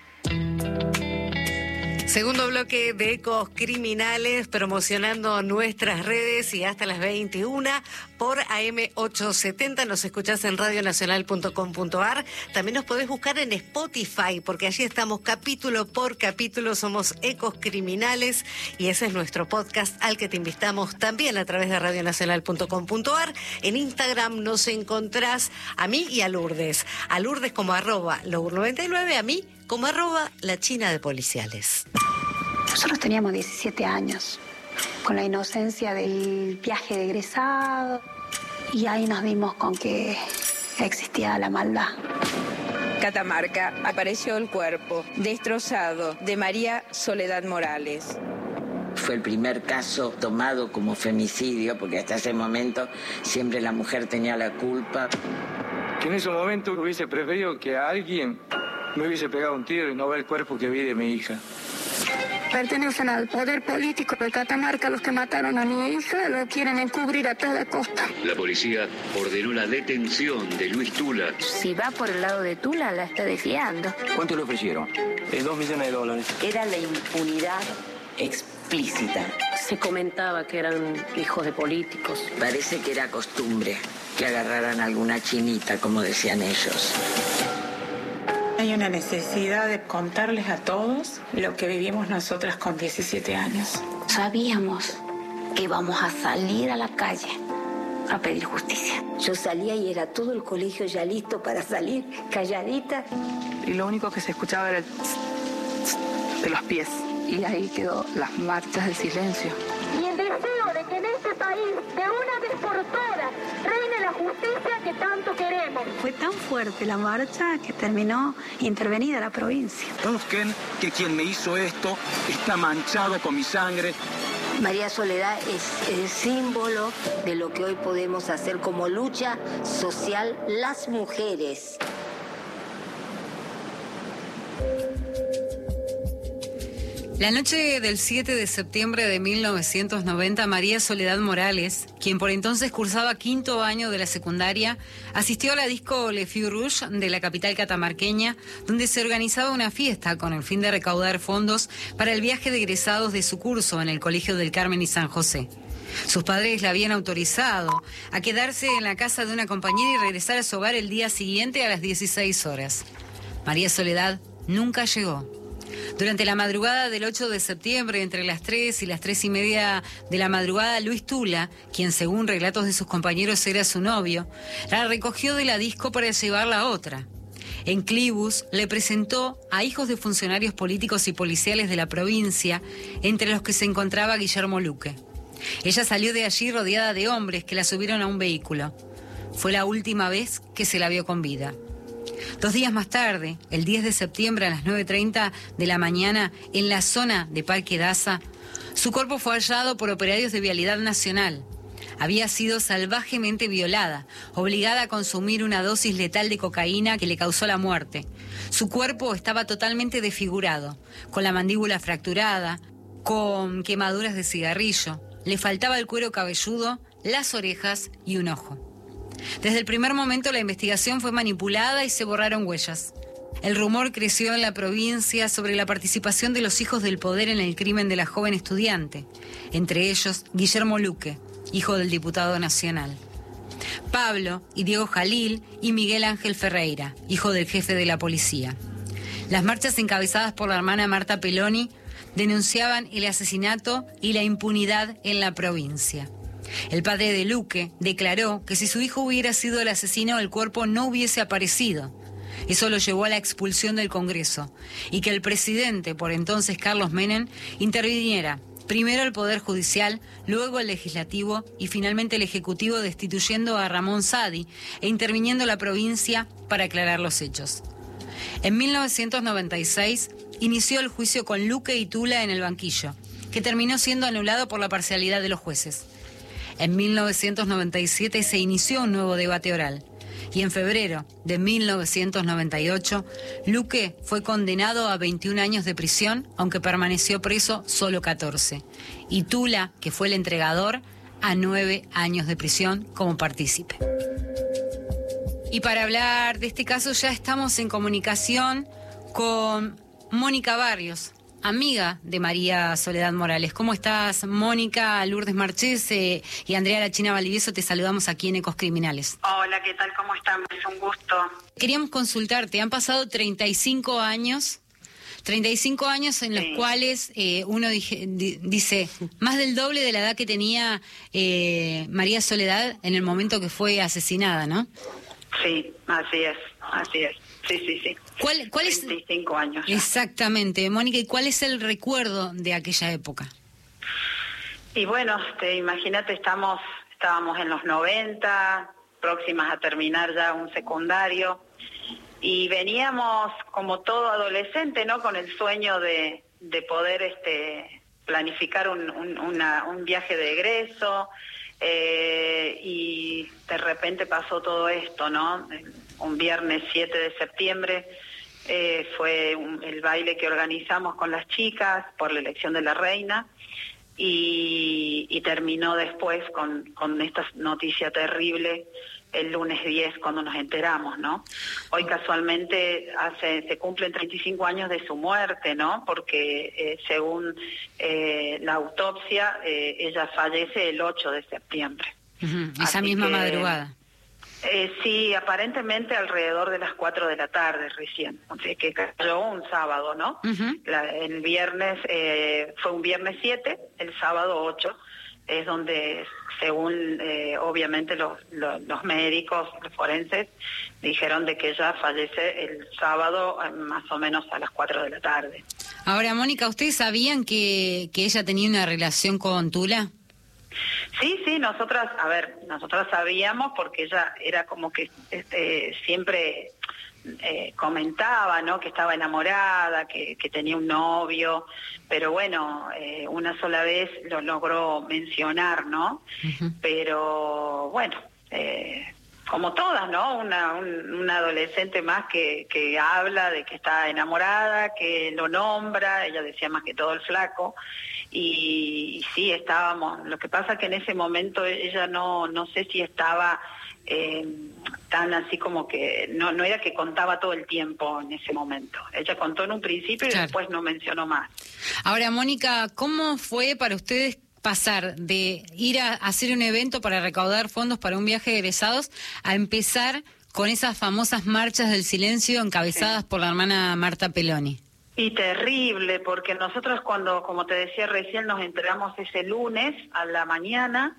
Segundo bloque de Ecos Criminales, promocionando nuestras redes y hasta las veintiuna por A M ochocientos setenta. Nos escuchás en radio nacional punto com punto a r. También nos podés buscar en Spotify, porque allí estamos capítulo por capítulo. Somos Ecos Criminales y ese es nuestro podcast al que te invitamos también a través de radio nacional punto com punto a r. En Instagram nos encontrás a mí y a Lourdes. A Lourdes como arroba Lour noventa y nueve, a mí como arroba La China de Policiales. Nosotros teníamos diecisiete años, con la inocencia del viaje de egresado, y ahí nos dimos con que existía la maldad. Catamarca, apareció el cuerpo destrozado de María Soledad Morales. Fue el primer caso tomado como femicidio, porque hasta ese momento siempre la mujer tenía la culpa. Que en ese momento hubiese preferido que a alguien me hubiese pegado un tiro y no ver el cuerpo que vi de mi hija. Pertenecen al poder político de Catamarca. Los que mataron a mi hija lo quieren encubrir a toda costa. La policía ordenó la detención de Luis Tula. Si va por el lado de Tula, la está desviando. ¿Cuánto le ofrecieron? Eh, dos millones de dólares. Era la impunidad explícita. Se comentaba que eran hijos de políticos. Parece que era costumbre que agarraran alguna chinita, como decían ellos. Hay una necesidad de contarles a todos lo que vivimos nosotras con diecisiete años. Sabíamos que íbamos a salir a la calle a pedir justicia. Yo salía y era todo el colegio ya listo para salir, calladita. Y lo único que se escuchaba era el tss, tss de los pies. Y ahí quedó las marchas del silencio. Y el deseo de que en este país, de una vez por todas, reine la justicia que tanto queremos. Fue tan fuerte la marcha que terminó intervenida la provincia. Busquen que quien me hizo esto está manchado con mi sangre. María Soledad es el símbolo de lo que hoy podemos hacer como lucha social las mujeres. La noche del siete de septiembre de mil novecientos noventa, María Soledad Morales, quien por entonces cursaba quinto año de la secundaria, asistió a la disco Le Feu Rouge de la capital catamarqueña, donde se organizaba una fiesta con el fin de recaudar fondos para el viaje de egresados de su curso en el Colegio del Carmen y San José. Sus padres la habían autorizado a quedarse en la casa de una compañera y regresar a su hogar el día siguiente a las dieciséis horas. María Soledad nunca llegó. Durante la madrugada del ocho de septiembre, entre las tres y las tres y media de la madrugada, Luis Tula, quien según relatos de sus compañeros era su novio, la recogió de la disco para llevarla a otra. En Clibus le presentó a hijos de funcionarios políticos y policiales de la provincia, entre los que se encontraba Guillermo Luque. Ella salió de allí rodeada de hombres que la subieron a un vehículo. Fue la última vez que se la vio con vida. Dos días más tarde, el diez de septiembre a las nueve treinta de la mañana, en la zona de Parque Daza, su cuerpo fue hallado por operarios de Vialidad Nacional. Había sido salvajemente violada, obligada a consumir una dosis letal de cocaína que le causó la muerte. Su cuerpo estaba totalmente desfigurado, con la mandíbula fracturada, con quemaduras de cigarrillo. Le faltaba el cuero cabelludo, las orejas y un ojo. Desde el primer momento la investigación fue manipulada y se borraron huellas. El rumor creció en la provincia sobre la participación de los hijos del poder en el crimen de la joven estudiante, entre ellos Guillermo Luque hijo del diputado nacional. Pablo y Diego Jalil y Miguel Ángel Ferreira, hijo del jefe de la policía. Las marchas encabezadas por la hermana Marta Peloni denunciaban el asesinato y la impunidad en la provincia. El padre de Luque declaró que si su hijo hubiera sido el asesino, el cuerpo no hubiese aparecido. Eso lo llevó a la expulsión del Congreso y que el presidente, por entonces Carlos Menem, interviniera primero el Poder Judicial, luego el Legislativo y finalmente el Ejecutivo, destituyendo a Ramón Sadi e interviniendo la provincia para aclarar los hechos. En mil novecientos noventa y seis inició el juicio con Luque y Tula en el banquillo, que terminó siendo anulado por la parcialidad de los jueces. En mil novecientos noventa y siete se inició un nuevo debate oral. Y en febrero de mil novecientos noventa y ocho, Luque fue condenado a veintiún años de prisión, aunque permaneció preso solo catorce. Y Tula, que fue el entregador, a nueve años de prisión como partícipe. Y para hablar de este caso ya estamos en comunicación con Mónica Barrios, amiga de María Soledad Morales. ¿Cómo estás, Mónica? Lourdes Marchés eh, y Andrea La China Valdivieso, te saludamos aquí en Ecos Criminales. Hola, ¿qué tal? ¿Cómo están? Es un gusto. Queríamos consultarte, han pasado treinta y cinco años, treinta y cinco años en los sí. cuales eh, uno dije, di, dice, más del doble de la edad que tenía eh, María Soledad en el momento que fue asesinada, ¿no? Sí, así es, así es. Sí, sí, sí. ¿Cuál, cuál es? treinta y cinco años. Ya. Exactamente, Mónica, ¿y cuál es el recuerdo de aquella época? Y bueno, te imagínate, estamos, estábamos en los noventa, próximas a terminar ya un secundario, y veníamos como todo adolescente, ¿no? Con el sueño de, de poder este, planificar un, un, una, un viaje de egreso, eh, y de repente pasó todo esto, ¿no? Un viernes siete de septiembre, eh, fue un, el baile que organizamos con las chicas por la elección de la reina y, y terminó después con, con esta noticia terrible el lunes diez cuando nos enteramos, ¿no? Hoy casualmente hace se cumplen treinta y cinco años de su muerte, ¿no? Porque eh, según eh, la autopsia, eh, ella fallece el ocho de septiembre. Uh-huh. Esa Así misma que, madrugada. Eh, sí, aparentemente alrededor de las cuatro de la tarde recién, o sea, que cayó un sábado, ¿no? Uh-huh. La, el viernes, eh, fue un viernes siete, el sábado ocho, es donde, según eh, obviamente los, los, los médicos, los forenses, dijeron de que ella fallece el sábado eh, más o menos a las cuatro de la tarde. Ahora, Mónica, ¿ustedes sabían que, que ella tenía una relación con Tula? Sí, sí, nosotras, a ver, nosotras sabíamos porque ella era como que este, siempre eh, comentaba, ¿no? Que estaba enamorada, que, que tenía un novio, pero bueno, eh, una sola vez lo logró mencionar, ¿no? Uh-huh. Pero bueno, eh, como todas, ¿no? Una, un, una adolescente más que, que habla de que está enamorada, que lo nombra, ella decía más que todo el flaco. Y, y sí, estábamos, lo que pasa que en ese momento ella no no sé si estaba eh, tan así como que, no no era que contaba todo el tiempo en ese momento, ella contó en un principio y claro. Después no mencionó más. Ahora, Mónica, ¿cómo fue para ustedes pasar de ir a hacer un evento para recaudar fondos para un viaje de egresados a empezar con esas famosas marchas del silencio encabezadas sí. por la hermana Marta Peloni? Y terrible, porque nosotros cuando, como te decía recién, nos enteramos ese lunes a la mañana,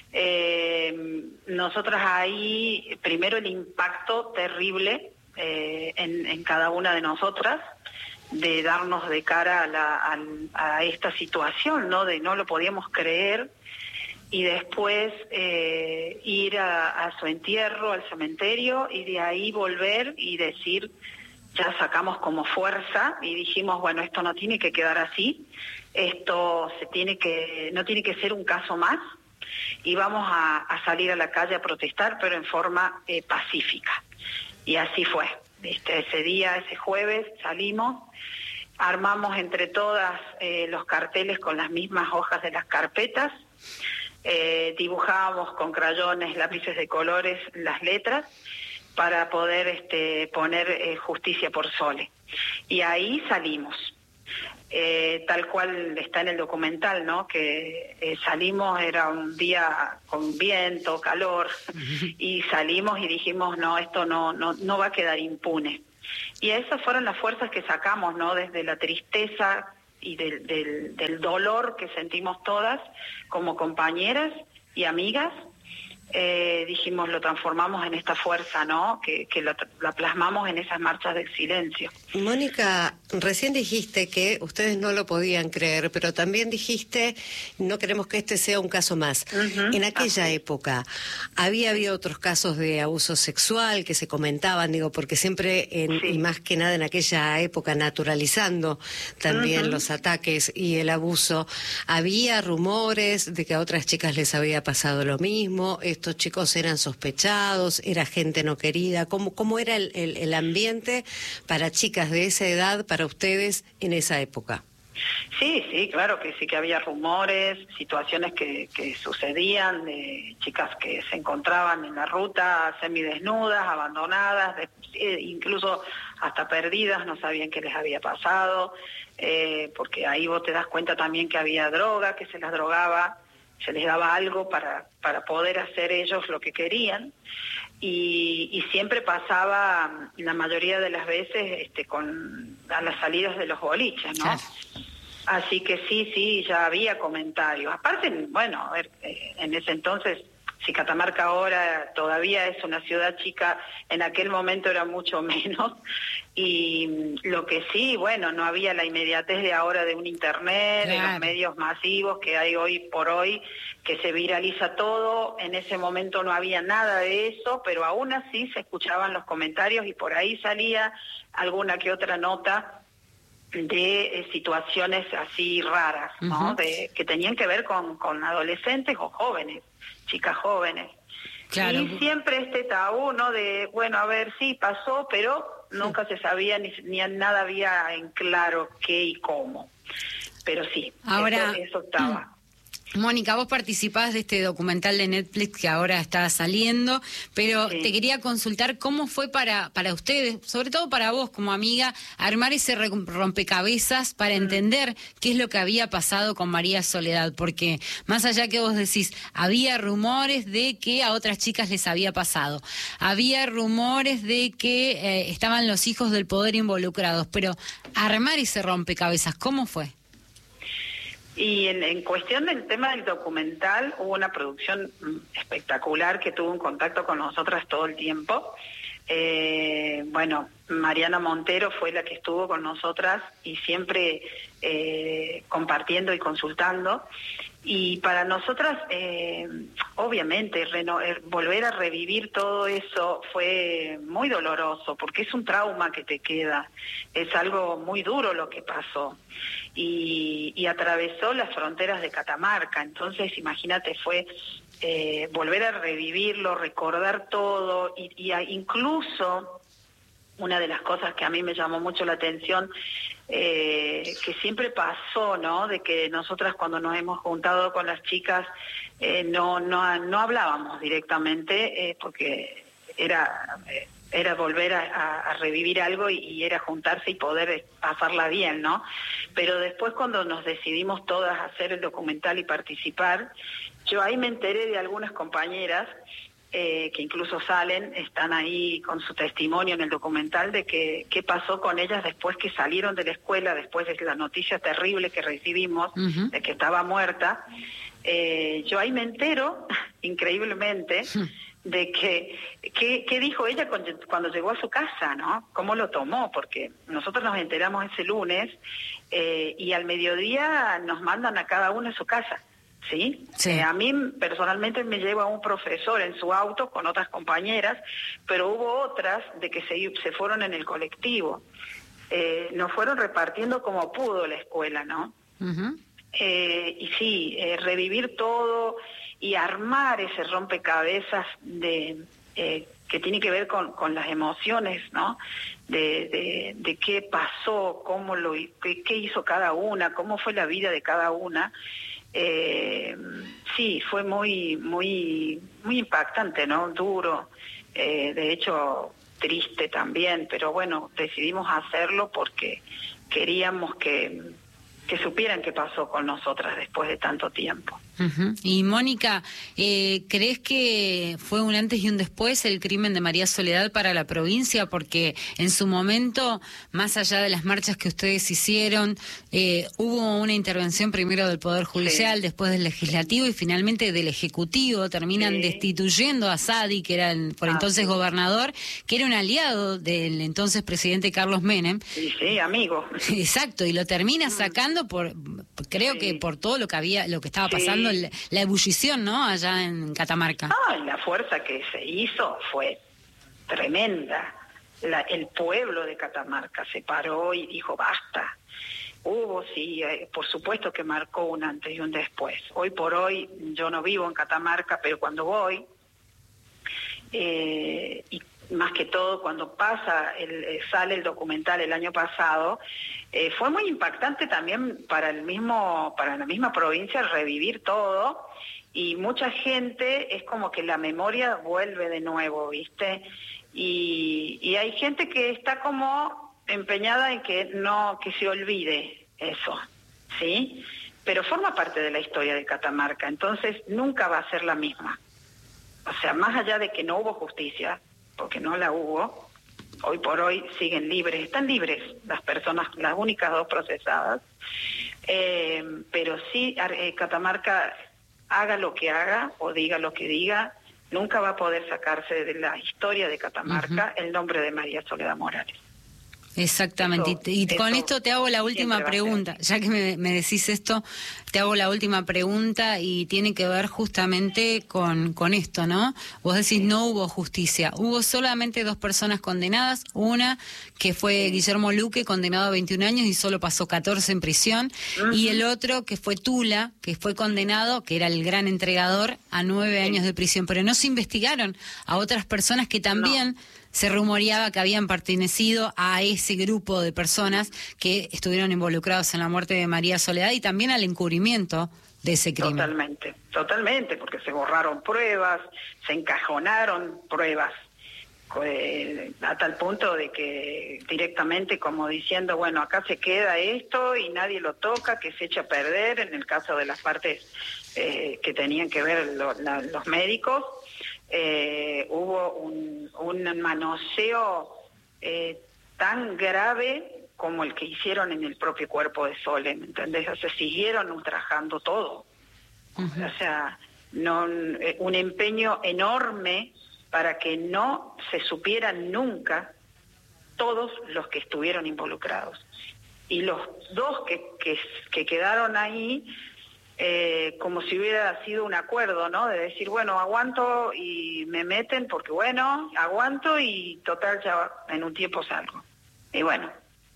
eh, nosotras ahí, primero el impacto terrible eh, en, en cada una de nosotras, de darnos de cara a, la, a, a esta situación, ¿no? De no lo podíamos creer, y después eh, ir a, a su entierro, al cementerio, y de ahí volver y decir... Ya sacamos como fuerza y dijimos, bueno, esto no tiene que quedar así, esto se tiene que, no tiene que ser un caso más, y vamos a, a salir a la calle a protestar, pero en forma eh, pacífica. Y así fue. Este, ese día, ese jueves, salimos, armamos entre todas eh, los carteles con las mismas hojas de las carpetas, eh, dibujábamos con crayones, lápices de colores las letras, para poder este, poner eh, justicia por Sole. Y ahí salimos. eh, tal cual está en el documental, ¿no? Que eh, salimos, era un día con viento, calor, y salimos y dijimos, no, esto no, no, no va a quedar impune. Y esas fueron las fuerzas que sacamos, ¿no? Desde la tristeza y del, del, del dolor que sentimos todas como compañeras y amigas, eh, dijimos, lo transformamos en esta fuerza, ¿no? Que, que la, la plasmamos en esas marchas del silencio. Mónica, recién dijiste que ustedes no lo podían creer, pero también dijiste, no queremos que este sea un caso más. Uh-huh. En aquella Así. época, ¿había habido otros casos de abuso sexual que se comentaban? Digo, porque siempre, en, sí. y más que nada en aquella época, naturalizando también uh-huh. los ataques y el abuso, ¿había rumores de que a otras chicas les había pasado lo mismo? ¿Estos chicos eran sospechados? ¿Era gente no querida? ¿Cómo, cómo era el, el, el ambiente para chicas de esa edad, para ustedes, en esa época? Sí, sí, claro que sí, que había rumores, situaciones que, que sucedían, de chicas que se encontraban en la ruta semidesnudas, abandonadas, de, incluso hasta perdidas, no sabían qué les había pasado, eh, porque ahí vos te das cuenta también que había droga, que se las drogaba, se les daba algo para, para poder hacer ellos lo que querían. Y, y siempre pasaba, la mayoría de las veces, este, con a las salidas de los boliches, ¿no? Claro. Así que sí, sí, ya había comentarios. Aparte, bueno, a ver, eh, en ese entonces, si Catamarca ahora todavía es una ciudad chica, en aquel momento era mucho menos. Y lo que sí, bueno, no había la inmediatez de ahora de un internet, claro. de los medios masivos que hay hoy por hoy, que se viraliza todo. En ese momento no había nada de eso, pero aún así se escuchaban los comentarios y por ahí salía alguna que otra nota de eh, situaciones así raras, ¿no? Uh-huh. De, que tenían que ver con, con adolescentes o jóvenes, chicas jóvenes. Claro. Y siempre este tabú, ¿no? De, bueno, a ver, sí, pasó, pero nunca se sabía ni, ni nada había en claro qué y cómo. Pero sí, ahora, eso, eso estaba. Mónica, vos participás de este documental de Netflix que ahora está saliendo, pero sí. te quería consultar cómo fue para, para ustedes, sobre todo para vos como amiga, armar ese rompecabezas para mm. entender qué es lo que había pasado con María Soledad, porque más allá que vos decís, había rumores de que a otras chicas les había pasado, había rumores de que eh, estaban los hijos del poder involucrados, pero armar ese rompecabezas, ¿cómo fue? Y en, en cuestión del tema del documental, hubo una producción espectacular que tuvo un contacto con nosotras todo el tiempo. Eh, bueno, Mariana Montero fue la que estuvo con nosotras y siempre eh, compartiendo y consultando. Y para nosotras, eh, obviamente, reno, eh, volver a revivir todo eso fue muy doloroso, porque es un trauma que te queda, es algo muy duro lo que pasó. Y, y atravesó las fronteras de Catamarca, entonces imagínate, fue eh, volver a revivirlo, recordar todo, y, y a, incluso una de las cosas que a mí me llamó mucho la atención, eh, que siempre pasó, ¿no? De que nosotras cuando nos hemos juntado con las chicas eh, no, no, no hablábamos directamente, eh, porque era... Eh, era volver a, a, a revivir algo y, y era juntarse y poder pasarla bien, ¿no? Pero después cuando nos decidimos todas a hacer el documental y participar, yo ahí me enteré de algunas compañeras eh, que incluso salen, están ahí con su testimonio en el documental de que qué pasó con ellas después que salieron de la escuela, después de la noticia terrible que recibimos, uh-huh. de que estaba muerta. Eh, yo ahí me entero, increíblemente, uh-huh. de que, que, que dijo ella cuando, cuando llegó a su casa, ¿no? Cómo lo tomó, porque nosotros nos enteramos ese lunes eh, y al mediodía nos mandan a cada uno a su casa, ¿sí? sí. Eh, a mí personalmente me lleva un profesor en su auto con otras compañeras, pero hubo otras de que se, se fueron en el colectivo. Eh, nos fueron repartiendo como pudo la escuela, ¿no? Uh-huh. eh, y sí, eh, revivir todo y armar ese rompecabezas de eh, que tiene que ver con, con las emociones, ¿no? De, de, de qué pasó, cómo lo, qué, qué hizo cada una, cómo fue la vida de cada una. Eh, sí, fue muy, muy, muy impactante, ¿no? Duro, eh, de hecho triste también, pero bueno, decidimos hacerlo porque queríamos que que supieran qué pasó con nosotras después de tanto tiempo. Uh-huh. Y Mónica, eh, ¿crees que fue un antes y un después el crimen de María Soledad para la provincia? Porque en su momento, más allá de las marchas que ustedes hicieron, eh, hubo una intervención primero del Poder Judicial, sí. después del Legislativo y finalmente del Ejecutivo. Terminan sí. destituyendo a Sadi, que era el, por ah, entonces sí. gobernador, que era un aliado del entonces presidente Carlos Menem. Sí, sí, amigo. Exacto, y lo termina sacando por, creo sí. que por todo lo que había, lo que estaba pasando, sí. la, la ebullición, ¿no? Allá en Catamarca. Ah, la fuerza que se hizo fue tremenda. La, el pueblo de Catamarca se paró y dijo basta. Hubo, sí, eh, por supuesto que marcó un antes y un después. Hoy por hoy, yo no vivo en Catamarca, pero cuando voy, eh, y más que todo cuando pasa, el, eh, sale el documental el año pasado, eh, fue muy impactante también para el mismo, para la misma provincia revivir todo, y mucha gente es como que la memoria vuelve de nuevo, ¿viste? Y, y hay gente que está como empeñada en que no, que se olvide eso, ¿sí? Pero forma parte de la historia de Catamarca, entonces nunca va a ser la misma. O sea, más allá de que no hubo justicia, porque no la hubo, hoy por hoy siguen libres, están libres las personas, las únicas dos procesadas, eh, pero sí eh, Catamarca, haga lo que haga o diga lo que diga, nunca va a poder sacarse de la historia de Catamarca uh-huh. el nombre de María Soledad Morales. Exactamente, eso, y, y con esto te hago la última pregunta, ya que me, me decís esto, te hago la última pregunta y tiene que ver justamente con, con esto, ¿no? Vos decís sí. no hubo justicia, hubo solamente dos personas condenadas, una que fue sí. Guillermo Luque, condenado a veintiún años y solo pasó catorce en prisión, uh-huh. y el otro que fue Tula, que fue condenado, que era el gran entregador, a nueve sí. años de prisión, pero no se investigaron a otras personas que también... No. Se rumoreaba que habían pertenecido a ese grupo de personas que estuvieron involucrados en la muerte de María Soledad y también al encubrimiento de ese crimen. Totalmente, totalmente, porque se borraron pruebas, se encajonaron pruebas, eh, a tal punto de que directamente como diciendo, bueno, acá se queda esto y nadie lo toca, que se echa a perder, en el caso de las partes eh, que tenían que ver lo, la, los médicos. Eh, hubo un, un manoseo eh, tan grave como el que hicieron en el propio cuerpo de Sole, ¿me entendés? O sea, siguieron ultrajando todo. Uh-huh. O sea, no, eh, un empeño enorme para que no se supieran nunca todos los que estuvieron involucrados. Y los dos que, que, que quedaron ahí... Eh, como si hubiera sido un acuerdo, ¿no? De decir, bueno, aguanto y me meten porque, bueno, aguanto y total ya en un tiempo salgo. Y bueno,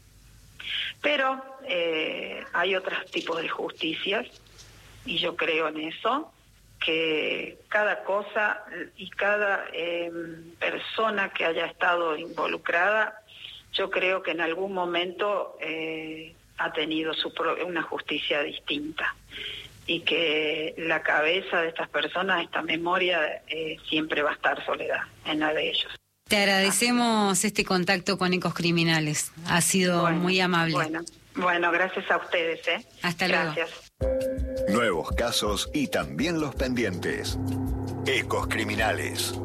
pero eh, hay otros tipos de justicias y yo creo en eso, que cada cosa y cada eh, persona que haya estado involucrada, yo creo que en algún momento eh, ha tenido su pro- una justicia distinta. Y que la cabeza de estas personas, esta memoria, eh, siempre va a estar Soledad, en la de ellos. Te agradecemos este contacto con Ecos Criminales, ha sido bueno, muy amable. Bueno, bueno, gracias a ustedes, ¿eh? Hasta gracias. luego. Nuevos casos y también los pendientes. Ecos Criminales.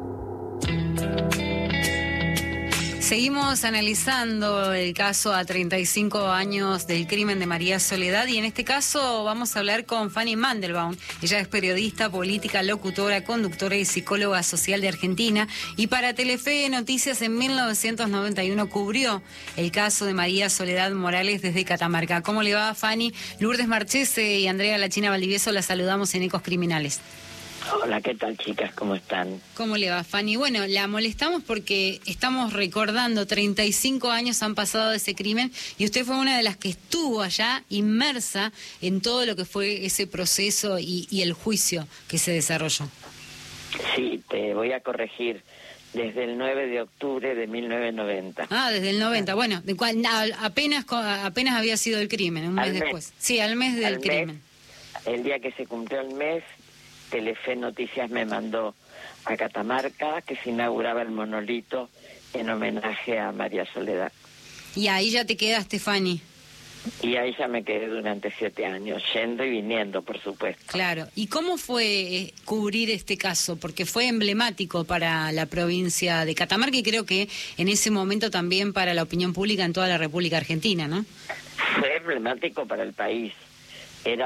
Seguimos analizando el caso a treinta y cinco años del crimen de María Soledad y en este caso vamos a hablar con Fanny Mandelbaum. Ella es periodista, política, locutora, conductora y psicóloga social de Argentina y para Telefe Noticias en mil novecientos noventa y uno cubrió el caso de María Soledad Morales desde Catamarca. ¿Cómo le va, Fanny? Lourdes Marchese y Andrea La China Valdivieso la saludamos en Ecos Criminales. Hola, ¿qué tal, chicas? ¿Cómo están? ¿Cómo le va, Fanny? Bueno, la molestamos porque estamos recordando, treinta y cinco años han pasado de ese crimen y usted fue una de las que estuvo allá inmersa en todo lo que fue ese proceso y, y el juicio que se desarrolló. Sí, te voy a corregir. Desde el nueve de octubre de mil novecientos noventa. Ah, desde el noventa. Bueno, de cual, apenas, apenas había sido el crimen, un mes, mes después. Sí, al mes del al crimen. Mes, el día que se cumplió el mes, Telefe Noticias me mandó a Catamarca, que se inauguraba el monolito en homenaje a María Soledad. Y ahí ya te quedaste, Fanny. Y ahí ya me quedé durante siete años, yendo y viniendo, por supuesto. Claro. ¿Y cómo fue eh, cubrir este caso? Porque fue emblemático para la provincia de Catamarca y creo que en ese momento también para la opinión pública en toda la República Argentina, ¿no? Fue emblemático para el país.